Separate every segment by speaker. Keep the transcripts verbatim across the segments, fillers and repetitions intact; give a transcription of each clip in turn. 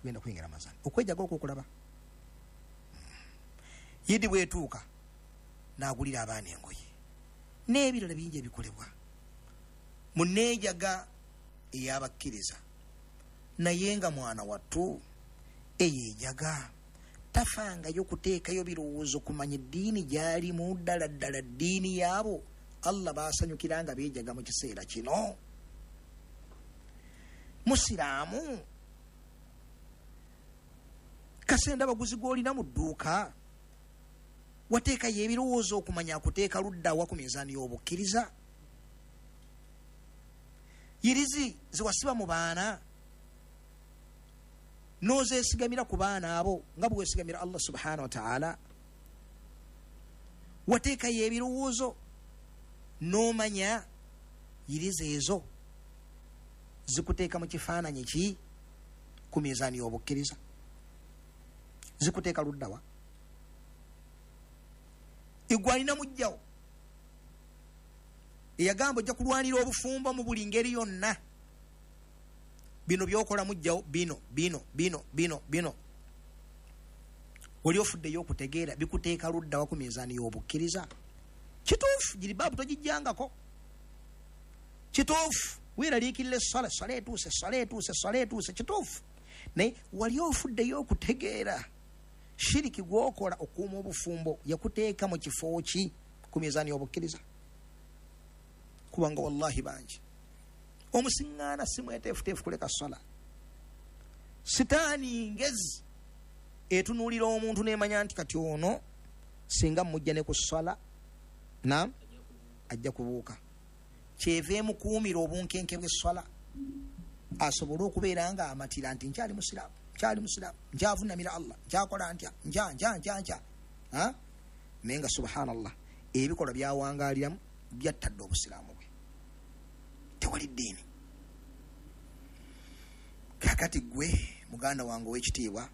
Speaker 1: tugenda kuyingira mazani okwejaga okukulaba yidi bwetuuka n'agulira abaana engoye n'ebirala bingi ebikolebwa muneejaga ey'abakkiriza naye nga mwana wattu eyeejaga tafangayo kuteekayo birowoozo kumanya eddiini gy'alimu ddala ddala ddiini yaabo Allah baasanyukira nga beejaga mu kiseera kino. Musiraamu kasenda baguzi gw'olina mu dduuka wateekayo ebirowoozo okumanya akuteeka ludda wa ku mizaani y'obukkiriza. Yirizi ziwasiba mu baana nozeesigamira ku baana abo nga bwe weesigamira Allah subhanahu wa ta'ala. Wateekayo ebirowoozo n'omanya yirizi ezo zikuteeka mu kifaananyi ki ku mizaani y'obukkiriza, zikuteeka ludda wa? Igwalina mujjawo eyagamba ojja kulwanira obufumbo mu buli ngeri yonna. Bino byokola mujjawo bino bino bino bino bino oli ofuddeyo okutegeera bikuteeka ludda wa ku mizaani y'obukkiriza. Kituufu jiribaabu togijjangako, kituufu weeraliikirira essala, essala etuuse, essala etuuse, essala etuuse, kituufu naye wali ofuddeyo okutegeera shiriki gwokola okuuma obufumbo yakuteeka mu kifo ki ku mizaani y'obukkiriza. Kubanga wallahi bangi omusiŋŋaana si mweteefuteefu kuleka ssala. Sitaani ngezi etunuulira omuntu n'emanya nti kati ono singa mujja ne ku ssala naam ajja kubuuka. Kyeva emukuumira obunkenke bw'essala asobole okubeera nga amatira nti nkyali musiraamu, nkyali musiraamu, nkyavunamira Allah, nkyakola ntya nkya nkya nkya nkya ha naye nga subhanallah ebikola byawangaaliramu byattadde obusiraamu bwe. Tewali ddiini. Kakati gwe muganda wange ow'ekitiibwa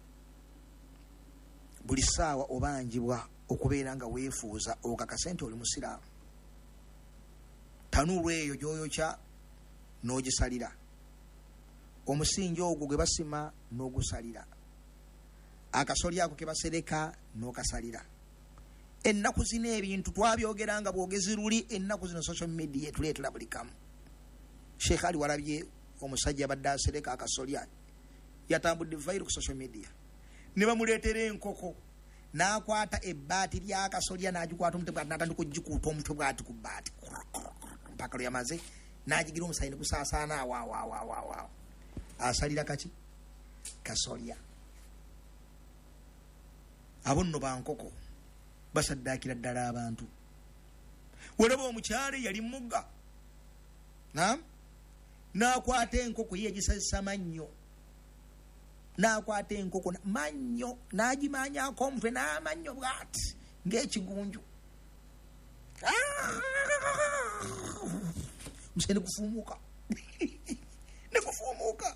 Speaker 1: buli ssaawa obanjibwa okubeera nga weefuuza okakase nti oli musiraamu. Tanuulu eyo gy'oyokya n'ogisalira, omusingi ogwo gwe basima n'ogusalira, akasolya ako ke basereka n'okasalira. Ennaku zino ebintu twabyogera nga bwogezi luli, ennaku zino social media etuleetera buli kamu. Sheikh Ali walabye omusajja abadde asereka akasolya yatambudde viral ku social media, ne bamuleetera enkoko n'akwata ebbaati ly'akasolya n'agikwata omutwe bw'ati n'atandika okugikuuta omutwe bw'ati ku bbaati mpaka lwe yamaze n'agigira omusaayi ne gusaasaana awo awo awo awo awo awo. Asalira kaki? Kasolya. Abo nno bankoko basaddaakira ddala abantu. Walaba omukyala yali mugga naam n'akwata enkoko ye yagisazisa mannyo, n'akwata enkoko mannyo n'agimaanyako omutwe n'amannyo bw'ati ng'ekigunju. Musene kufuumuuka ne kufuumuuka.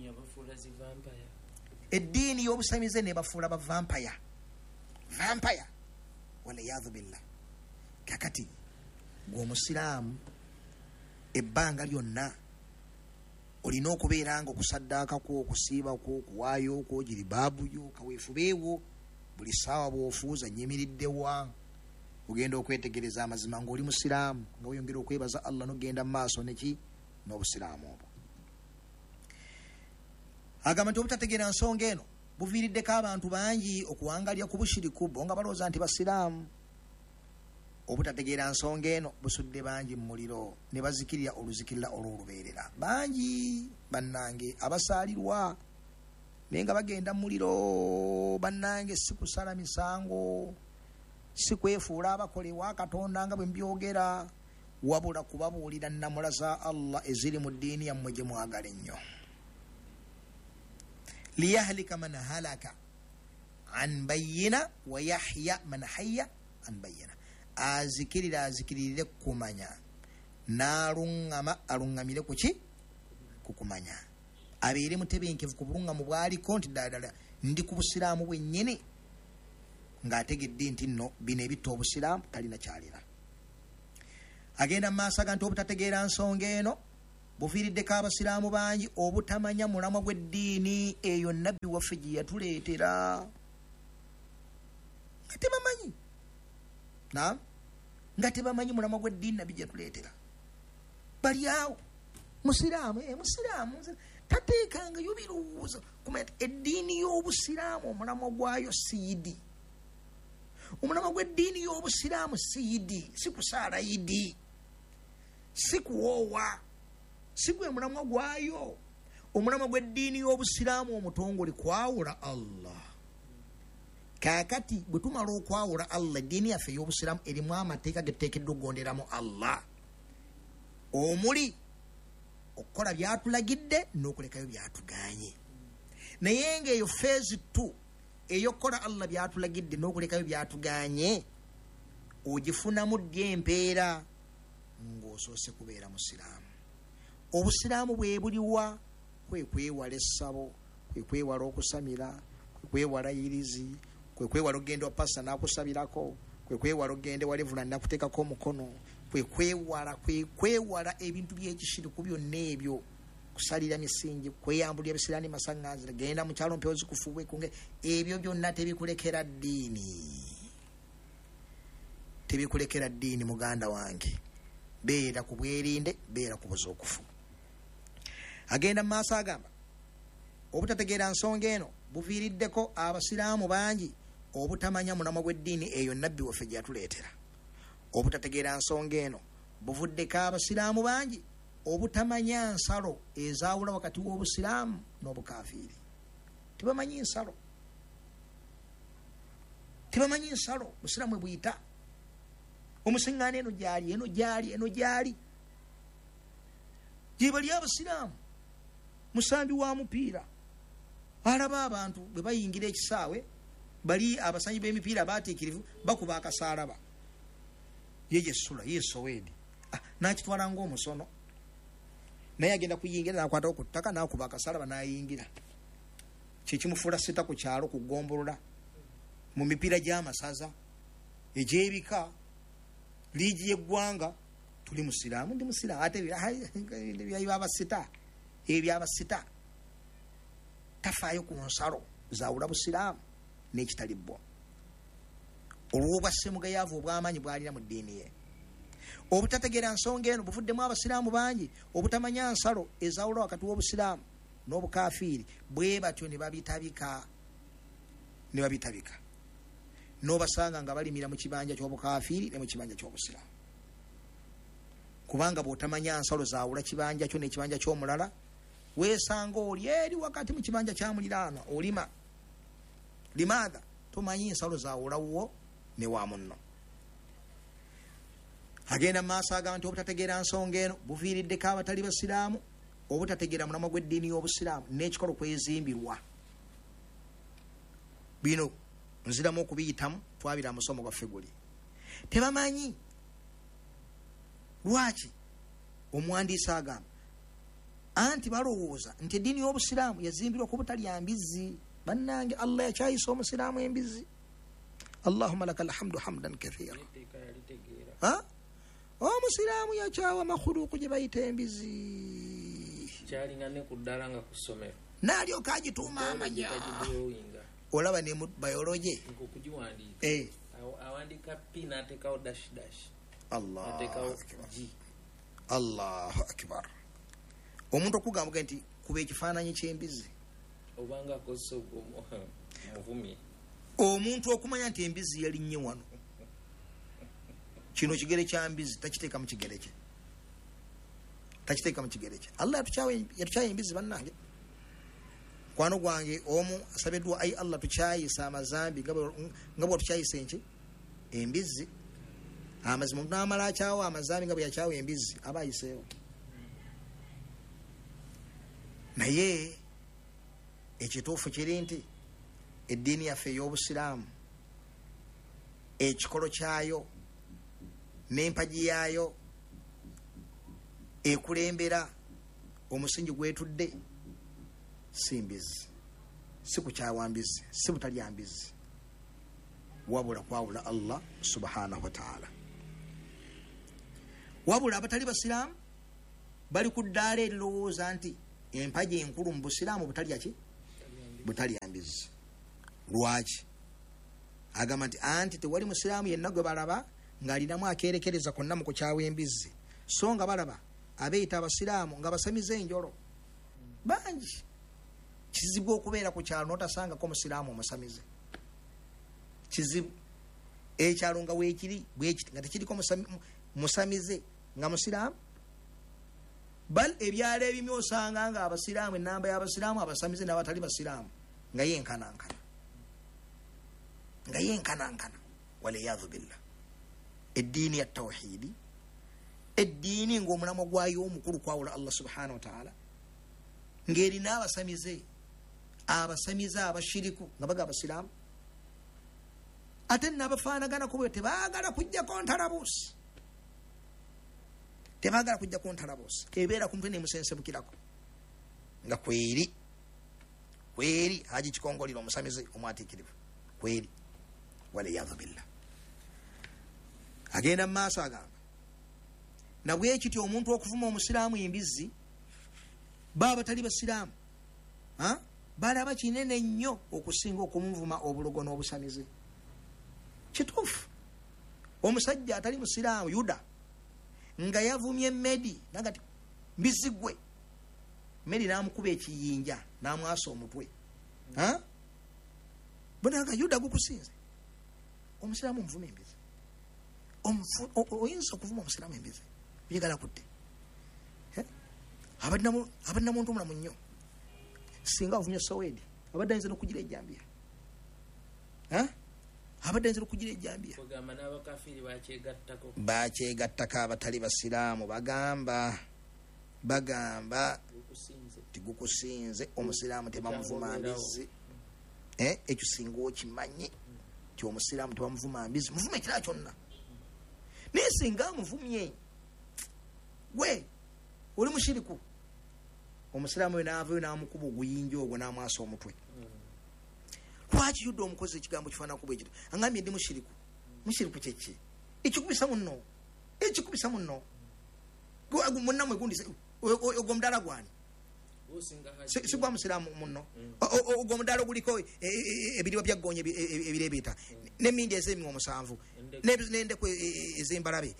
Speaker 1: Eddiini y'obusamize ne bafuula ba vampire vampire waliyadhu billah. Kakati gw'omusiraamu ebbanga lyonna olina okubeera nga okusaddaakako, okusiibako, okuwaayo, jiribaabuyo, kaweefubeewo buli ssaawa bw'ofuuza nyimiriddewa ogenda okwetegereza amazima ng'oli musiraamu nga weyongera okwebaza Allah n'ogenda mu maaso neki n'obusiraamu obwo. Agamba nti obutategeera nsonga eno buviiriddeko abantu bangi okuwangalya ku bushiriku bo nga balowooza nti basiraamu. Obutategeera nsonga eno busudde bangi mu muliro ne bazikirira oluzikirira olw'olubeerera. Bangi bannange abasaalirwa naye nga bagenda mu muliro. Bannange si kusala misango, si kwefuula abakolebwa Katonda nga bwe mbyogera, wabula kubabuulira nnamula za Allah eziri mu ddiini yammwe gye mwagala ennyo. Liyahlika man halaka an bayyina wa yahya man hayya an bayyina. Azikirira azikiririre kumanya, n'aluŋŋama aluŋŋamire ku ki? Ku kumanya. Abeere mutebenkevu ku buluŋŋamu bw'aliko nti ddala ndi ku busiraamu bwennyini, ng'ategedde nti nno bino ebitta obusiraamu talina kyalira. Agenda mu maaso aga nti obutategeera nsonga eno bufiiriddeko abasiraamu bangi obutamanya mulamwa gw'eddiini eyo nabbi waffe gye yatuleetera nga tebamanyi naam nga tebamanyi mulamwa gw'eddiini nabbi gye yatuleetera bali awo musiraamu e musiraamu tateekangayo birowoozo kumanya eddiini y'obusiraamu omulamwa gwayo siidi omulamwa gw'eddiini y'obusiraamu siidi si kusaala idi si kuwoowa si gwe mulamwa gwayo omulamwa gw'eddiini y'obusiraamu omutongole kwawula Allah kaakati bwe tumala okwawula Allah eddiini yaffe ey'obusiraamu erimu amateeka getuteekeddwa okugonderamu Allah omuli okukola byatulagidde n'okulekayo byatuganye naye ng'eyo phase two eyokukola Allah byatulagidde n'okulekayo byatuganye ogifunamu ddi empeera ng'osoose kubeera musiraamu obusiraamu bwe buliwa kwe kwewala essabo kwe kwewala okusamira kwe kwewala yirizi kwe kwewala okugenda opasa n'akusabirako kwe kwewala okugenda walevula nakuteekako omukono kwe kwewala kwe kwewala ebintu by'ekishiriku byonna ebyo kusalira misingi kweyambulira bisiraani masaŋŋanzira genda mu kyalo mpewo zikufuubwe kunge ebyo byonna tebikulekera ddiini tebikulekera ddiini muganda wange beera ku bwerinde beera ku buzookufu agenda mu maaso agamba obutategeera nsonga eno buviiriddeko abasiraamu bangi obutamanya mulamwa gw'eddiini eyo nabbi waffe gye yatuleetera obutategeera nsonga eno buvuddeko abasiraamu bangi obutamanya nsalo ezaawula wakati w'obusiraamu n'obukafiiri tebamanyi nsalo tebamanyi nsalo busiraamu buyita omusiŋŋaano eno gyali eno gyali eno gyali gye bali abasiraamu musambi wa mupiira alaba abantu bwe bayingira ekisaawe bali abasanyi b'emipiira batiikirivu bakuba akasaalaba ye yesula ye soweedi ah, nakitwala ng'omusono naye agenda kuyingira nakwatawo ku ttaka nakuba akasaalaba nayingira kyekimufuula sita ku kyalo kugombolola mu mipiira gy'amasaza egy'ebika liigi y'eggwanga tuli musiraamu ndi musiraamu ate byabasita ebyabasita tafaayo ku nsalo zawula busiraamu n'ekitali bwo olw'obwassemugayaavu obw'amaanyi bw'alina mu ddiini ye obutategeera nsonga eno buvuddemu abasiraamu bangi obutamanya nsalo ezawula wakati w'obusiraamu n'obukafiiri bwe batyo ne babitabika ne babitabika n'obasanga nga balimira mu kibanja ky'obukafiiri ne mu kibanja ky'obusiraamu kubanga bw'otamanya nsalo zawula kibanja kyo n'ekibanja ky'omulala weesanga oli eri wakati mu kibanja kya muliraanwa olima limaadha tomanyi nsalo zawulawo ne wa munno agenda mu maaso agamba nti obutategeera nsonga eno buviiriddeko abatali basiraamu obutategeera mulamwa gw'eddiini y'obusiraamu n'ekikolo kwezimbirwa bino nziramu okubiyitamu twabira musomo gwaffe guli tebamanyi lwaki omuwandiisi agamba anti balowooza nti eddiini y'obusiraamu yazimbirwa ku butalya mbizzi bannange Allah yakyayisa omusiraamu embizzi Allahumma laka alhamdu hamdan kathira ha omusiraamu yakyawa makhuluuku gye bayita embizzi
Speaker 2: kyalingane ku ddala nga ku ssomero
Speaker 1: n'alyoka agituuma amanya olaba ne mu biology
Speaker 2: okugiwandiika
Speaker 1: eh
Speaker 2: awandiika p n'ateekawo dash dash
Speaker 1: Allah
Speaker 2: ateekawo g
Speaker 1: Allahu akbar omuntu okugamba nti kuba ekifaananyi ky'embizzi
Speaker 2: obanga akozesa omuvumi
Speaker 1: omuntu okumanya nti embizzi yalinnye wano kino kigere kya mbizzi takiteeka mu kigere kye takiteeka mu kigere kye Allah yatukyawa embizzi bannange kwano gwange omu asabiddwa ayi Allah tukyayisa amazambi nga bwe tukyayisa enki embizzi amazima omuntu n'amala akyawa amazambi nga bwe yakyawa embizzi aba ayiseewo naye ekituufu kiri nti eddiini yaffe ey'obusiraamu ekikolo kyayo n'empagi yaayo ekulembera omusingi gwetudde si mbizzi si kukyawa mbizzi si butalya mbizzi wabula kwawula Allah subhanahu wa ta'ala wabula abatali basiraamu bali ku ddaala erirowooza nti empaji enkulu mu busiraamu butalya ki butalya mbizi. Lwaki? Agamba nti anti tewali musiraamu yenna gwe balaba ng'alinamu akeerekereza konna mu kukyawa embizi, so nga balaba abeeyita abasiraamu nga basamiza enjolo bangi. Kizibu okubeera ku kyalo n'otasangako musiraamu omusamize, kizibu. Ekyalo nga weekiri bwekiti nga tekiriko musamize nga musiraamu. Bal ebyalo ebimu osanga nga abasiraamu, ennamba y'abasiraamu abasamize n'abatali basiraamu nga yenkanankana, nga yenkanankana. Waliyadhu billah. Eddiini ya tawhidi, eddiini ng'omulamwa gwayo omukulu kwawula Allah subhanahu wa ta'ala, ng'erina abasamize, abasamize abashiriku nga baga abasiraamu. Ate n'abafaanagana ku bwe tebaagala kujjako ntalabuusi, tebaagala kujjako ntalabuusi. Ebeera kumpe nemusensebukirako nga kweri kweri haji kikongolera omusamize omwatiikirivu kweri. Waliyadhu billah. Agenda mu maaso agamba nabwe ekityo omuntu okuvuma omusiraamu embizi baba batali basiraamu balaba kinene nnyo okusinga okumuvuma obulogo n'obusamize. Kituufu omusajja atali musiraamu Yuda nga yavumye Medi nagati mbizi gwe, Medi n'amukuba ekiyinja n'amwasa omutwe. Bonanga Yuda gukusinze omusiraamu omuvuma embizi. Oyinza okuvuma omusiraamu embizi oyagala kudde abadde muntu omulamu nnyo. Singa avumye Soweedi abadde ayinza n'okugira ejjambiya, abadde ayinza n'okugira ejjambiya. Bakyegattako abatali basiraamu bagamba bagamba tigukusinze omusiraamu tebamuvuma mbizi. Ekyo singa okimanyi ti omusiraamu tebamuvuma mbizi, muvuma ekirala kyonna. Naye singa amuvumye gwe oli mushiriku, omusiraamu we n'avayo n'amukuba oguyinja ogwo n'amwasa omutwe. Lwaki Yuda omukozi ekigambo kifaanana kuba ekito? Angambye ndi mushiriku. Mushiriku kyeki? Ekikubisa munno, ekikubisa munno munnamwe gundi ogwo mudaala gwani? Si gwa musiraamu munno. Ogwo mudaala oguliko ebiriba bya ggoonya ebireebeeta n'emmindi ez'emimu omusanvu n'endeku ez'embalabe,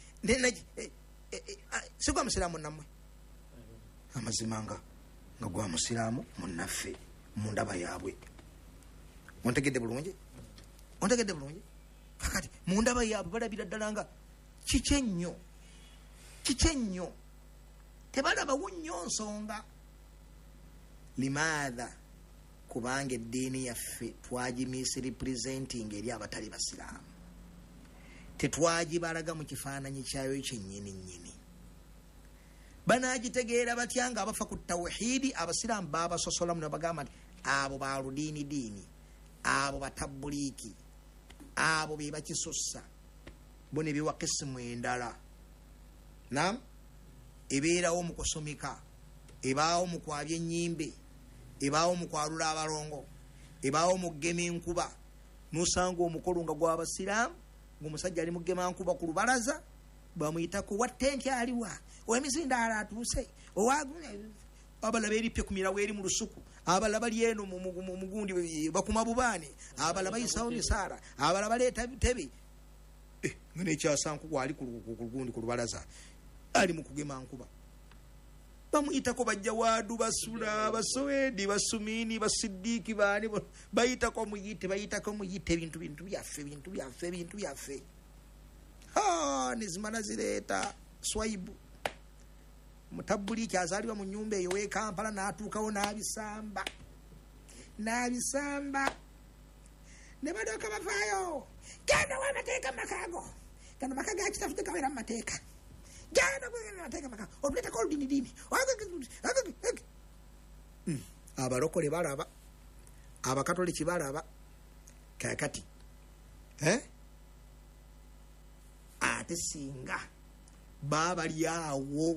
Speaker 1: si gwa musiraamu munnamwe? Amazima nga nga gwa musiraamu munnaffe mu ndaba yaabwe. Ontegedde bulungi? Ontegedde bulungi? Kakati mu ndaba yaabwe balabira ddala nga kikennyo, kikennyo, tebalabawo nnyo nsonga. Limaadha? Kubanga eddiini yaffe twagimisrepresenting eri abatali basiraamu, tetwagibalaga mu kifaananyi kyayo kyennyini nnyini. Banagitegeera batya nga abafa ku tawhiidi abasiraamu babasosolamu ne bagamba nti abo baludiini diini, abo batabuliiki, abo be bakisussa bo ne biwa kisimu endala. Naam, ebeerawo mu kusomika, ebaawo mu kwabya ennyimbe, ebaawo mu kwalula abalongo, ebaawo mu kugema enkuba. N'osanga omukolo nga gw'abasiraamu ng'omusajja ali mu kugema nkuba ku lubalaza bamuyitako wattenti aliwa ow'emizindaalo atuuse abalala eripye ku mirawo eri mu lusuku, abalala bali eno mu gundi bakuma bubaane, abalala bayisawo misaala, abalala baleeta bitebe. Nga n'ekyasanku gwali ku lugundi ku lubalaza ali mu kugema nkuba. Bamuyitako bajja waadu basula Basoweedi Basumiini Basiddiiki baani bayitako muyite bayitako muyite ebintu bintu byaffe bintu byaffe bintu byaffe. Nezimala zireeta Swaibu Mutabuliiki azaalibwa mu nnyumba eyo w'e Kampala n'atuukawo n'abisamba n'abisamba ne badooka bavaayo. Genda w'amateeka makaago, gano maka ga kitaffe kawera mu mateeka, genda kwegenda amateeka makaago oluleetako oludiini diini. Abalokole balaba, abakatoliki balaba. Kakati ate singa baba lyawo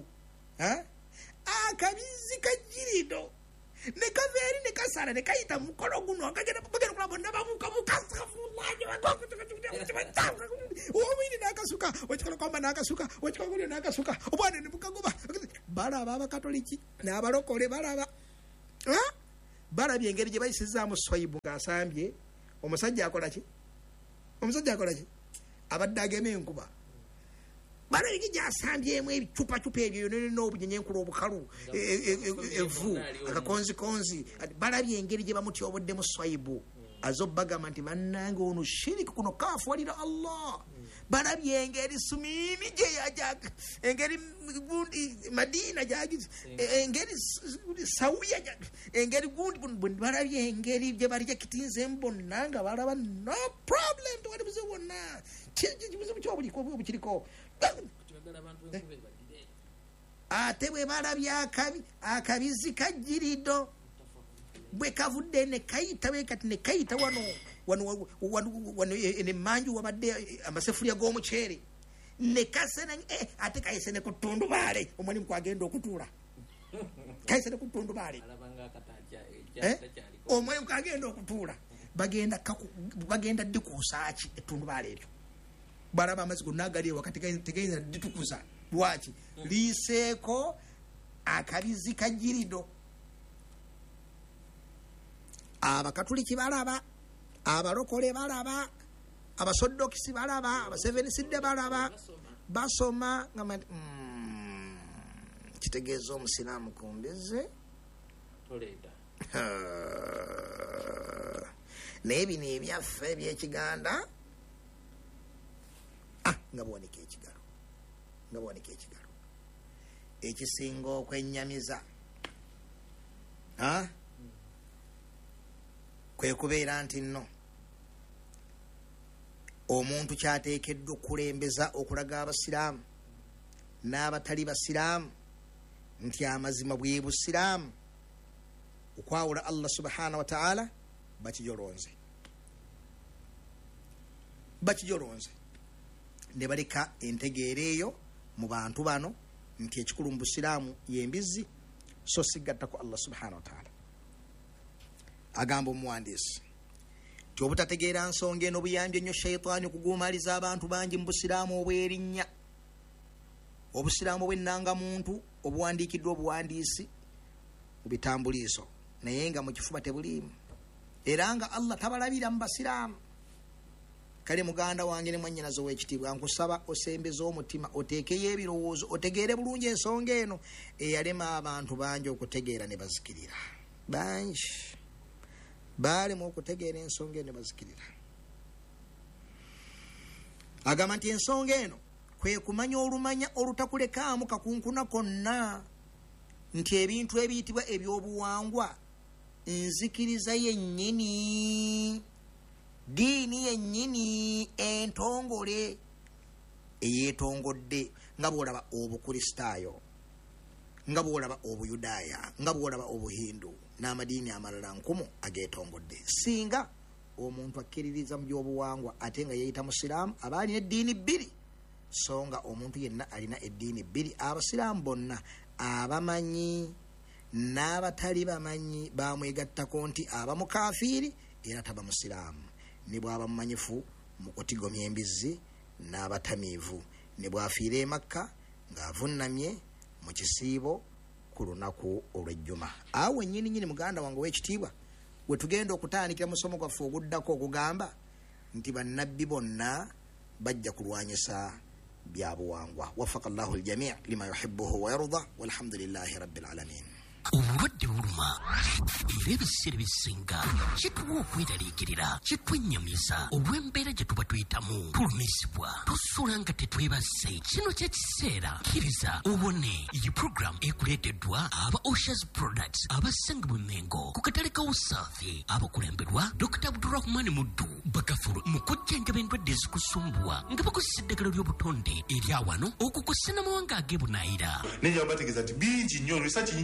Speaker 1: akabizi kajirido ne kaveeri ne kasala ne kayita mukolo guno akagenda bagenda kulaba bonna babuuka bukasafulaje omwini n'akasuka wekikola kwamba n'akasuka wekikola kulyo n'akasuka obwana ne bukagoba balaba abakatoliki n'abalokole balaba balabye engeri gye bayisizaamu Swaibu ng'asambye omusajja akola ki omusajja akola ki abadde agema enkuba balabye gy'asambyemu ebicupacupa ebyo n'obunyenyenkula obukalu evvu akakonzikonzi balabye engeri gye bamutyoboddemu Swaibu azobagamba nti bannange ono shiriki kuno kafuwalira Allah balabye engeri Sumini gye yajaga engeri gundi Madina jagize engeri Sauya engeri gundi balabye engeri gye bali kitinze mbonnanga balaba no problem to wali buzibu wonna kibuzibu kyobuliko obukiriko ate bwe balabye akabi akabizi kajirido bwe kavudde ne kayita we kati ne kayita wano wano wano ene manju wabadde amasefulia g'omuceere ne kasena eh ate kayisene ku tundubale omwani mkwagenda okutuula kayisene ku tundubale eh omwani mkwagenda okutuula bagenda bagenda dikusaaki etundubale eryo baraba amazigo nagali wakati tegeza ditukuza lwaki liseeko akabizi kajirido abakatuliki balaba abalokole balaba abasoddokisi balaba abaseveniside balaba basoma nga mm, kitegeeza omusiraamu kumbize
Speaker 2: toleta
Speaker 1: naye bino ebyaffe ebyekiganda ah nga bwoneka ekigalo nga bwoneka ekigalo ekisinga okwennyamiza ah kwe kubeera nti nno omuntu kyateekeddwa okulembeza okulaga abasiraamu n'abatali basiraamu nti amazima bwe busiraamu okwawula Allah subhanahu wa ta'ala bakijolonze bakijolonze ne baleka entegeera eyo mu bantu bano nti ekikulu mu busiraamu yembizi so sigattako Allah subhanahu wa ta'ala agamba omuwandiisi ti obutategeera nsonga eno buyambye nnyo shayitaani okuguumaliza abantu bangi mu busiraamu obwerinnya obusiraamu obw'ennangamuntu obuwandiikiddwa obuwandiisi mu bitambuliiso naye nga mu kifuba tebuliimu era nga Allah tabalabira mu basiraamu kale muganda wange ne mwannyinaze ow'ekitiibwa nkusaba osembeza omutima oteekeyo ebirowoozo otegeere bulungi ensonga eno eyalema abantu bangi okutegeera ne bazikirira bangi balema okutegeera ensonga eno ne bazikirira agamba nti ensonga eno kwe kumanya olumanya olutakulekaamu kakunkuna konna nti ebintu ebiyitibwa ebyobuwangwa nzikiriza yennyini diini yennyini entongole eyeetongodde nga bw'olaba obukristaayo nga bw'olaba obuyudaaya nga bw'olaba obuhindu n'amadiini amalala nkumu ageetongodde singa omuntu akkiririza mu byobuwangwa ate nga yeeyita musiraamu aba alina eddiini bbiri so nga omuntu yenna alina eddiini bbiri abasiraamu bonna abamanyi n'abatali bamanyi bamwegattako nti aba mukafiiri era taba musiraamu ne bw'aba mumanyifu mu kutigomya embizzi n'abatamiivu ne bw'afiira e Makka ng'avunnamye mu kisiibo ku lunaku olw'ejjuma awo ennyini nnyini muganda wange w'ekitiibwa we tugenda okutandikira musomo gwaffe oguddako okugamba nti bannabbi bonna bajja kulwanyisa byabuwangwa wafaka llahu aljamii lima yuhibbuhu wa yarda walhamdulillahi rabbil alamin
Speaker 3: obulwadde buluma era ebiseera ebisinga kituwa okweraliikirira kitwennyamiza olw'embeera gye tuba tuyitamu tulumizibwa tusula nga tetwebase kino kyekiseera kkiriza obone iyi puroguramu ekuleeteddwa aba Oshas Products abasenga bwe Mengo ku katale ka Usafi abakulemberwa Dokita Abdurrahman Muddu bakafulu mu kujjanjaba endwadde ezikusumbuwa nga bakozesa eddagala ly'obutonde eri awano okukosa n'amawanga ag'ebunaayira
Speaker 4: nejja bategeeza nti bingi nnyo research nyingi nnyo zetuze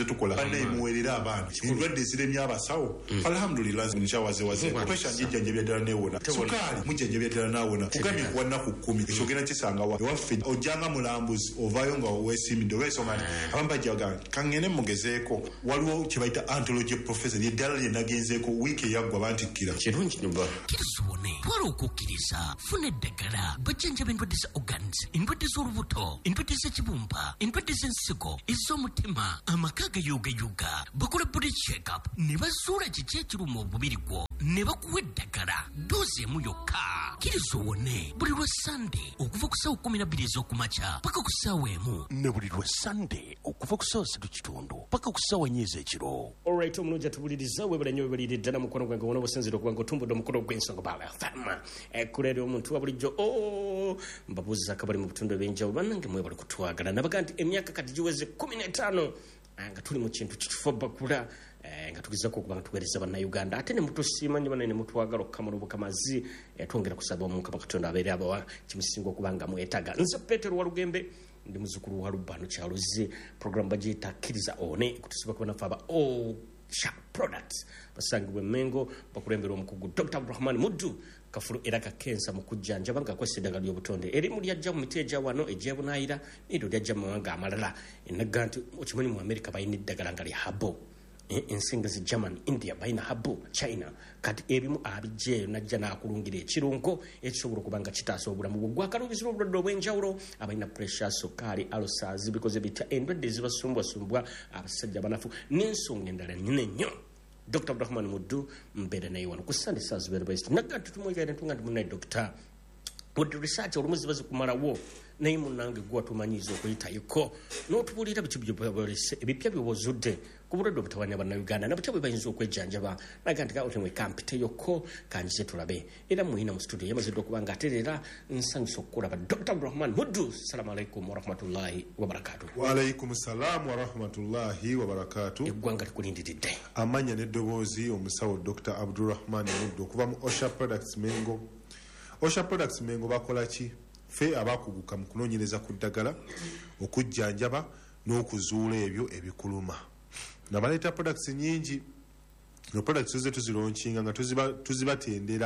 Speaker 4: tuze tukola balina emuwerera abaana endwadde eziremye abasawo alhamdulillah nkyawazewaze opesha njijjanjabya ddala newona sukaali mujjanjabya ddala nawona kugambye kuwa nnaku kkumi ekyogenda kisanga wa ewaffe ojjanga mulambuzi ovaayo nga weesiimidde olwensonga nti abamu bajjaga kaŋŋende mugezeeko waliwo kye bayita antology professor lyeddala lye nagenzeeko wiiki eyaggwa bantikkira
Speaker 3: kirungi nyoba kirisubone twala okukkiriza funa eddagala bajjanjaba endwadde za organs endwadde z'olubuto endwadde z'ekibumba endwadde z'ensigo ez'omutima amaka agayugayuga bakola body check-up ne bazuula kiki ekiruma omubiri gwo ne bakuwa eddagala doozi emu yokka kirisubone buli lwa sande okuva ku ssaawa kumi na bbiri ez'okumakya paka ku ssaawa emu ne buli lwa sande okuva ku ssaawa ssatu kitundu paka ku ssaawa nnya ez'ekiro.
Speaker 5: Alright, omulungi atubuliriza webala nnyo webalire ddala mukono gwange wona obusinzira okuba nga otumbudde omukono gw'ensonga bala fama ekkulere omuntu wa bulijjo o mbabuuza akabali mu butundu ebyenjawulo bannange mwebali kutwagala nabaga nti emyaka kati giweze kumi n'etaano nga tuli mu kintu kitufa bakula nga tugezaako okuba nga tuweereza bannayuganda ate ne mutusiima nnyo bana ne mutwagala okukamula obukamazi twongera kusaba omukama katonda abeere abawa kimusinga okuba nga mwetaaga. Nze Petero Walugembe ndi muzukulu wa Lubano Kyaluzi program bagiyita kkiriza one kutusiba kuba nafe aba Osha Products basangibwa Mengo bakulembera omukugu Doctor Abdurrahman Muddu kafulu era kakensa mu kujjanjaba nga akozesa eddagala ly'obutonde erimu lyajja mu miti egya wano egy'ebunaayira n'eryo lyajja mu mawanga amalala enagga nti okimanyi mu America balina eddagala nga lya habo ensinga zi German, India balina habo, China kati ebimu abijjeeyo najja n'akulungira ekirungo ekisobola okuba nga kitaasa obulamu bwo gwakaluubizira obulwadde obw'enjawulo abalina pressure, sukaali, ulcers bikoze bitya endwadde ezibasumbwasumbwa abasajja banafu n'ensonga endala nnene nnyo. Doctor Abdurrahman Muddu mbeera naye wano ku Sunday Stars Very Best nagga tutumuygaire ntunga ndi munnaye Doctor wadde research olumu ziba zikumalawo naye munnange gwe watumanyiza okuyitayiko n'otubuulira biki byobalese ebipya byobozudde ku bulwadde obutawanya bannayuganda nabutya bwe bayinza okwejjanjaba naga nti gaotemwe kampiteyoko kanjize tulabe era muyina mu studio yamaziddwa okuba nga aterera nsanyusa okukulaba Doctor Abdurrahman Muddu. Assalamu alaikum warahmatullahi wabarakatuh.
Speaker 4: Waalaikum salaam warahmatullahi wabarakatuh.
Speaker 5: eggwanga likulindiridde
Speaker 4: amanya n'eddoboozi omusawo Doctor Abdurrahman Muddu okuva mu Osha Products Mengo. Osha Products Mengo bakola ki? Fe abakuguka mu kunoonyereza ku ddagala okujjanjaba n'okuzuula ebyo ebikuluma nabaleeta products nyingi no products ze tuzironkinga nga tuzibatendera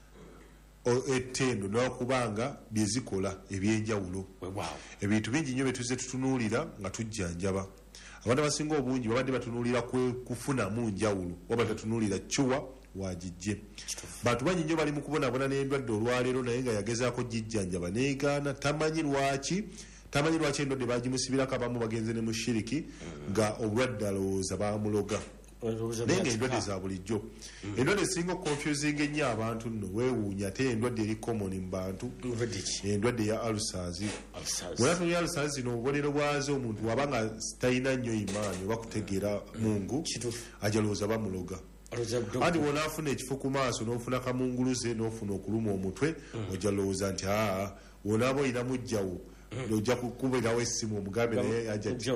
Speaker 4: ettendo n'okubanga byezikola ebyenjawulo ebintu bingi nnyo byetuze tutunuulira nga tujjanjaba abantu abasinga obungi babadde batunuulira kufunamu njawulo waba tatunuulira cuwa wagijje bantu bangi nnyo bali mu kubonabona n'endwadde olwaleero naye nga yagezaako gijjanjaba neegaana tamanyi lwaki tamanyi lwaki endwadde bagimusibirako abamu bagenze ne mu shiriki nga obulwadde alowooza bamuloga naye nga endwadde za bulijjo endwadde zisinga okonfusinga ennyo abantu nno weewuunya ate endwadde eri common mu bantu endwadde ya ulcers bweratunya ulcers zino obubonero bwazo omuntu waba nga talina nnyo imaani oba kutegeera mungu ajalowooza bamuloga andi wonaafuna ekifo ku maaso n'ofuna kamunguluze n'ofuna okuluma omutwe ojja lowooza nti aa wonaaba olina mujjawo ojja kukubirawo essimu omugambe naye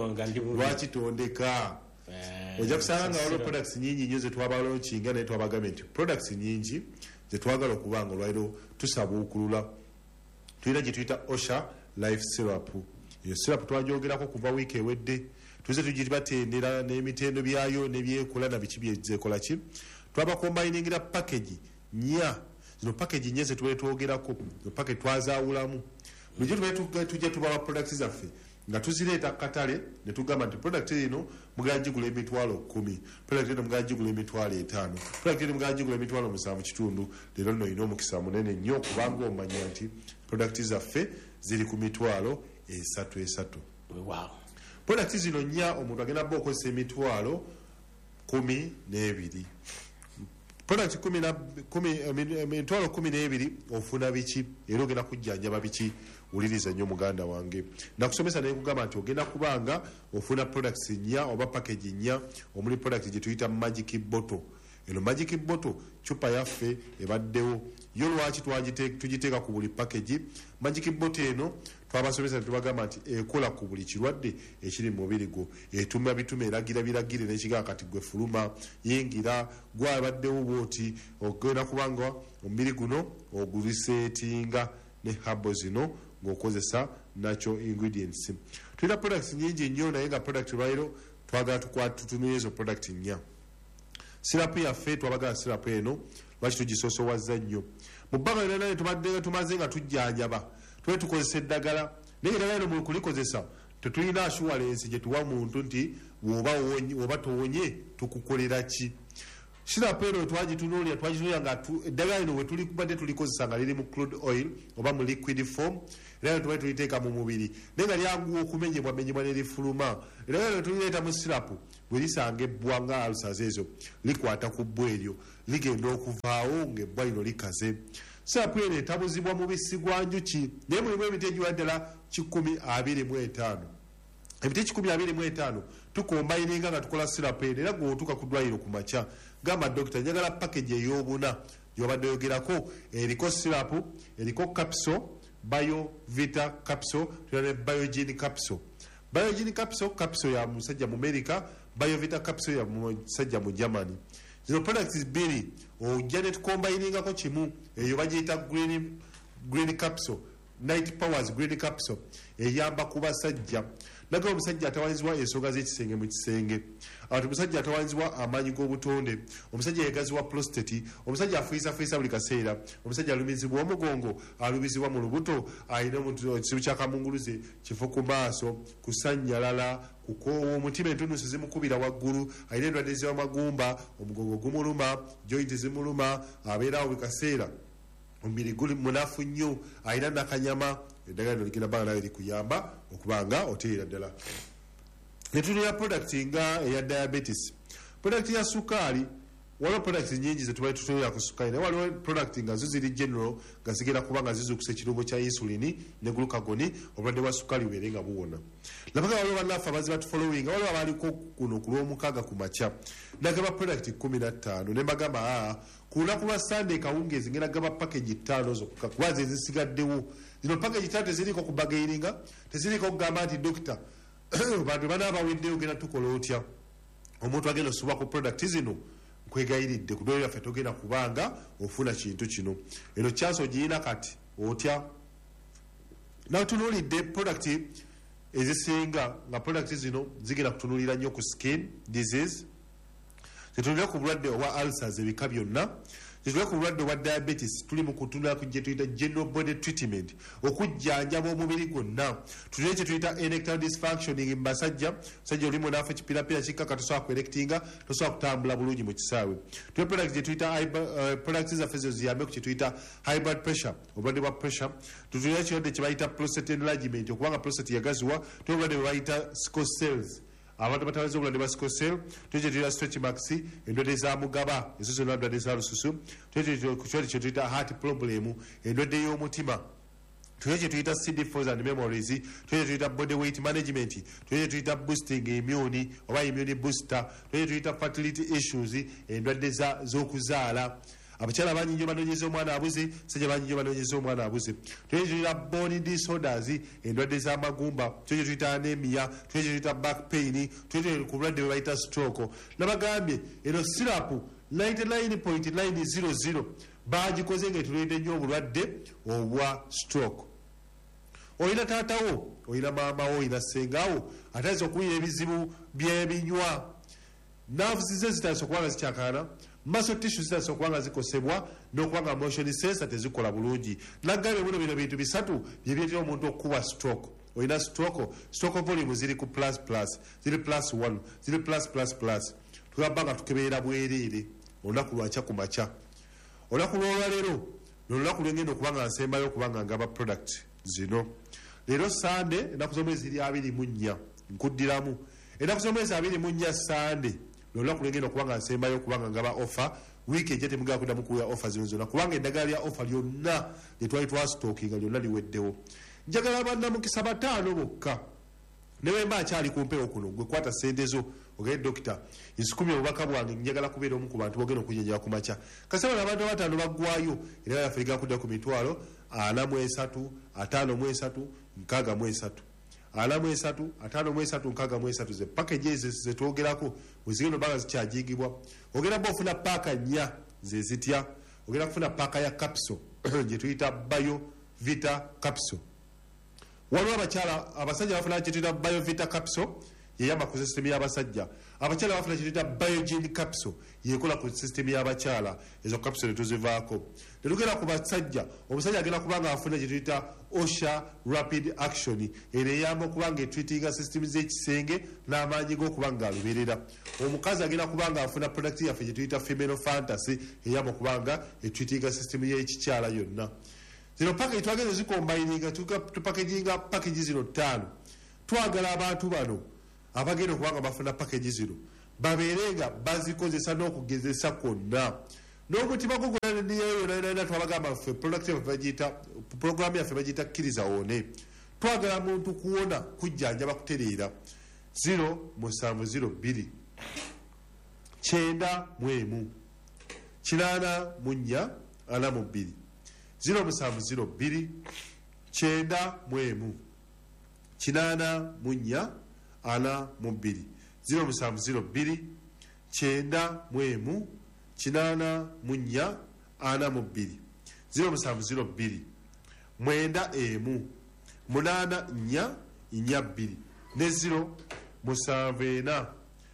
Speaker 4: lwaki tondeka ojja kusanga nga waliwo products nyingi nnyo zetwabalonkinga naye twabagambe nti products nyingi zetwagala okuba nga olwaliro tusabuukulula tulina gye tuyita Osha Life Syrup. Eyo syrup twagyogerako kuva wiiki ewedde tuze tugibatendera n'emitendo byayo nebyekola na biki byezekola ki twabakombayiningira package nya zino package nya zetubale twogerako package twazaawulamu bulijjo tubale tujja tubawa products zaffe nga tuzireeta katale ne tugamba nti product eno mugala gigula emitwalo kumi product eno mugala gigula emitwalo etaano product eno mugala gigula emitwalo musanvu kitundu leero nno olina omukisa munene nnyo kubanga omanya nti product zaffe ziri ku mitwalo esatu esatu.
Speaker 5: Wow.
Speaker 4: Products zino nnya omuntu agenda bba okozesa emitwalo kumi n'ebiri product kumi na kumi emitwalo kumi n'ebiri ofuna biki era ogenda kujjanjaba biki wuliriza nnyo muganda wange nakusomesa naye kugamba nti ogenda kubanga ofuna products nnya oba package nnya omuli product gye tuyita magic bottle. Eno magic bottle chupa yaffe ebaddewo yo lwaki tugiteeka ku buli package magic bottle eno twabasomesa tubagamba nti ekola ku buli kirwadde ekiri mu mubiri gwo etuma bituma eragira biragire n'ekigaa kati gwe fuluma yingira gwabaddewo bwoti ogenda kubanga omubiri guno ogulisetinga ne habo zino ng'okozesa natural ingredients. Tulina products nyingi nnyo naye nga product lwaliro twagala tutunulira ezo product nnya. Sirapu yaffe twabagala sirapu eno lwaki tugisoosowaza nnyo. Mu bbanga lyonna lye tubadde tumaze nga tujjanjaba tube tukozesa eddagala naye eddagala eno mu kulikozesa tetulina assurance gye tuwa muntu nti woba towonye tukukolera ki. Sirapu eno twagitunuulira twagitunuulira nga eddagala lino we tulibadde tulikozesa nga liri mu crude oil oba mu liquid form era lino tubadde tuliteeka mu mubiri naye nga lyanguwa okumenyebwa menyebwa ne lifuluma. Eddagala lino tulireeta mu sirapu bwe lisanga ebbwa nga alusaze ezo likwata ku bbwa eryo ligenda okuvaawo ng'ebbwa lino likaze. Sirapu eno etabuzibwa mubisi gwa njuki naye mulimu emiti egiwa ddala kikumi abiri mu etaano. Emiti kikumi abiri mu etaano tukombayininga nga tukola sirapu eno era gweotuuka ku ddwaliro ku makya gamba dokita njagala package ey'obuna gy'obadde oyogerako eriko sirapu eriko capsule bio vita capsule tulina ne biogene capsule. Biogene capsule capsule ya musajja mu America, bio vita capsule ya musajja mu Germany. Zino products bbiri ojja ne tukombayiningako kimu eyo bagiyita green, green capsule night powers green capsule eyamba ku basajja naga omusajja atawanizibwa ensonga z'ekisenge mu kisenge, abantu omusajja atawanizibwa amaanyi g'obutonde, omusajja yegaziwa prostate, omusajja afuyisafuisa buli kaseera, omusajja alumizibwa omugongo, alumizibwa mu lubuto, alina ekizibu kyakamunguluze, kifo ku maaso, kusannyalala, kukoowa, omutima entunusi zimukubira waggulu, alina endwadde z'amagumba, omugongo gumuluma, joint zimuluma, abeerawo buli kaseera omubiri guli munafu nnyo, alina nakanyama, eddagala lino ligenda bbanga nawe likuyamba okubanga oteera ddala. Ne tulina product nga eya diabetes, product ya sukaali. Waliwo products nyingi zetubaye tutunulira ku sukaali naye waliwo product nga zo ziri general nga zigenda kuba nga zizukusa ekirungo kya insulini ne glukagoni obulwadde bwa sukaali bubeere nga buwona. Labaga waliwo bannaffe abazi batufollowinga waliwo abaliko kuno ku lw'omukaaga ku makya nagaba product kumi na ttaano ne mbagamba aa ku lunaku lwa Sunday kawungeezi ngenda gaba package ttaano zokka kuba ze zisigaddewo. Zino package ttaano teziriko kubagairinga, teziriko kugamba nti dokita bantu bana abaweddeyo genda tukola otya. Omuntu agenda osuba ku product zino nkwegayiridde ku ddwaliro lyaffe togenda kubanga ofuna kintu kino. Eno chance ogiyina kati otya. Nawe tunuulidde product ezisinga nga product zino zigenda kutunuulira nnyo ku skin disease, zitunuulira ku bulwadde obwa ulcers ebika byonna, zitunuulira ku bulwadde obwa diabetes, tuli mu kutunula ku gye tuyita general body treatment okujjanjaba omubiri gwonna. Tulina kye tuyita erectile dysfunctioning mu basajja, musajja oli munaafu ekipirapira kikkaka tosobola kwerectinga, tosobola kutambula bulungi mu kisaawe. Tulina products gye tuyita products zaffe zo ziyambe ku kye tuyita high blood pressure, obulwadde bwa pressure. Tulina ekirwadde kye bayita prostate enlargement okubanga prostate yagaziwa. Tulina obulwadde bwe bayita sickle cells, abantu batawaza obulwadde bwa sickle cell. Tulina kye tuyita stretch marks, endwadde za mugaba, ezo zonna endwadde za lususu. Tulina kye tuyita heart problem, endwadde y'omutima. Tulina kye tuyita C D fours and memories. Tulina kye tuyita body weight management. Tulina kye tuyita boosting immune oba immune booster. Tulina kye tuyita fertility issues, endwadde z'okuzaala. Abakyala bangi nnyo banoonyeza omwana abuze, sajja bangi nnyo banoonyeza omwana abuze. Tulina kye tuyita bone disorders, endwadde z'amagumba. Tulina kye tuyita anemia. Tulina kye tuyita back pain. Tulina ku bulwadde bwe bayita stroke. Nabagambye eno sirapu ninety-nine point nine zero zero bagikoze ng'etuleete nnyo obulwadde obwa stroke. Olina taatawo, olina maamawo, olina ssengawo atandise okuwulira ebizibu by'ebinywa, nerves ze zitandise okuba nga zikyakaana, muscle tissue zitandise okuba nga zikosebwa n'okuba nga motion sensor tezikola bulungi. Nagambye muno bino bintu bisatu bye byetera omuntu okukuba stroke. Olina stroke, stroke volume ziri ku plus plus, ziri plus one, ziri plus plus plus. Tugamba nga tukebeera bwereere olunaku lwakya ku makya. Olunaku lw'olwaleero lwolunaku lwengenda okuba nga nsembayo okuba nga ngaba product zino. Leero Sunday ennaku z'omwezi ziri abiri mu nnya nkuddiramu. Ennaku z'omwezi abiri mu nnya Sunday lwolunaku lwengenda okuba nga nsembayo okuba nga ngaba offer. Wiiki ejja temugenda kuddamu kuwa offer zino zonna kubanga eddagala lya offer lyonna lye twali twasitookinga lyonna liweddewo. Njagala bannamukisa bataano bokka ne bwe mba akyali ku mpewo kuno gwe kwata ssente zo ogende dokita nsikumye obubaka bwange njagala kubeera omu ku bantu bogenda okunyenjera ku makya. Kasaba abantu abataano baggwayo era yaffe ligenda kudda ku mitwalo ana mu esatu, ataano mu esatu, nkaaga mu esatu. Ana mu esatu, ataano mu esatu, nkaaga mu esatu ze package ezo ze twogerako bwe zigenda obbanga zikyajigibwa. Ogenda bba ofuna paaka nnya ze zitya. Ogenda kufuna paaka ya capsule gye tuyita bio vita capsule. Waliwo abakyala abasajja bafuna kye tuyita bio vita capsule yeyamba ku system y'abasajja. Abakyala bafuna kituyita Biogen capsule yekola ku system y'abakyala. Ezo capsule tuzivaako. Tetugenda ku basajja, omusajja agenda kubanga afuna kituyita Osha Rapid Action. Ero eyamba okubanga etreatinga system z'ekisenge n'amaanyi g'okubanga aluberera. Omukazi agenda kubanga afuna product yaffe kituyita Female Fantasy eyamba okubanga etreatinga system y'ekikyala yonna. Zino package twagenda zikombayininga tupackaging package zino ttaano. Twagala abantu bano abagenda okubanga bafuna package zino babeerenga bazikozesa n'okugezesa kwonna. N'omutima gwo gwonna niyeyonayonayona twabagamba ffe product yaffe bagiyita program yaffe bagiyita kkiriza wone. Twagala muntu kuwona kujjanjaba kutereera. zero musanvu zero bbiri kyenda mu emu kinaana mu nnya ana mu bbiri zero musanvu zero bbiri kyenda mu emu kinaana mu nnya ana mu bbiri zero musanvu zero bbiri kyenda mu emu kinaana mu nnya ana mu bbiri zero musanvu zero bbiri mwenda emu munaana nnya nnya bbiri ne zero musanvu ena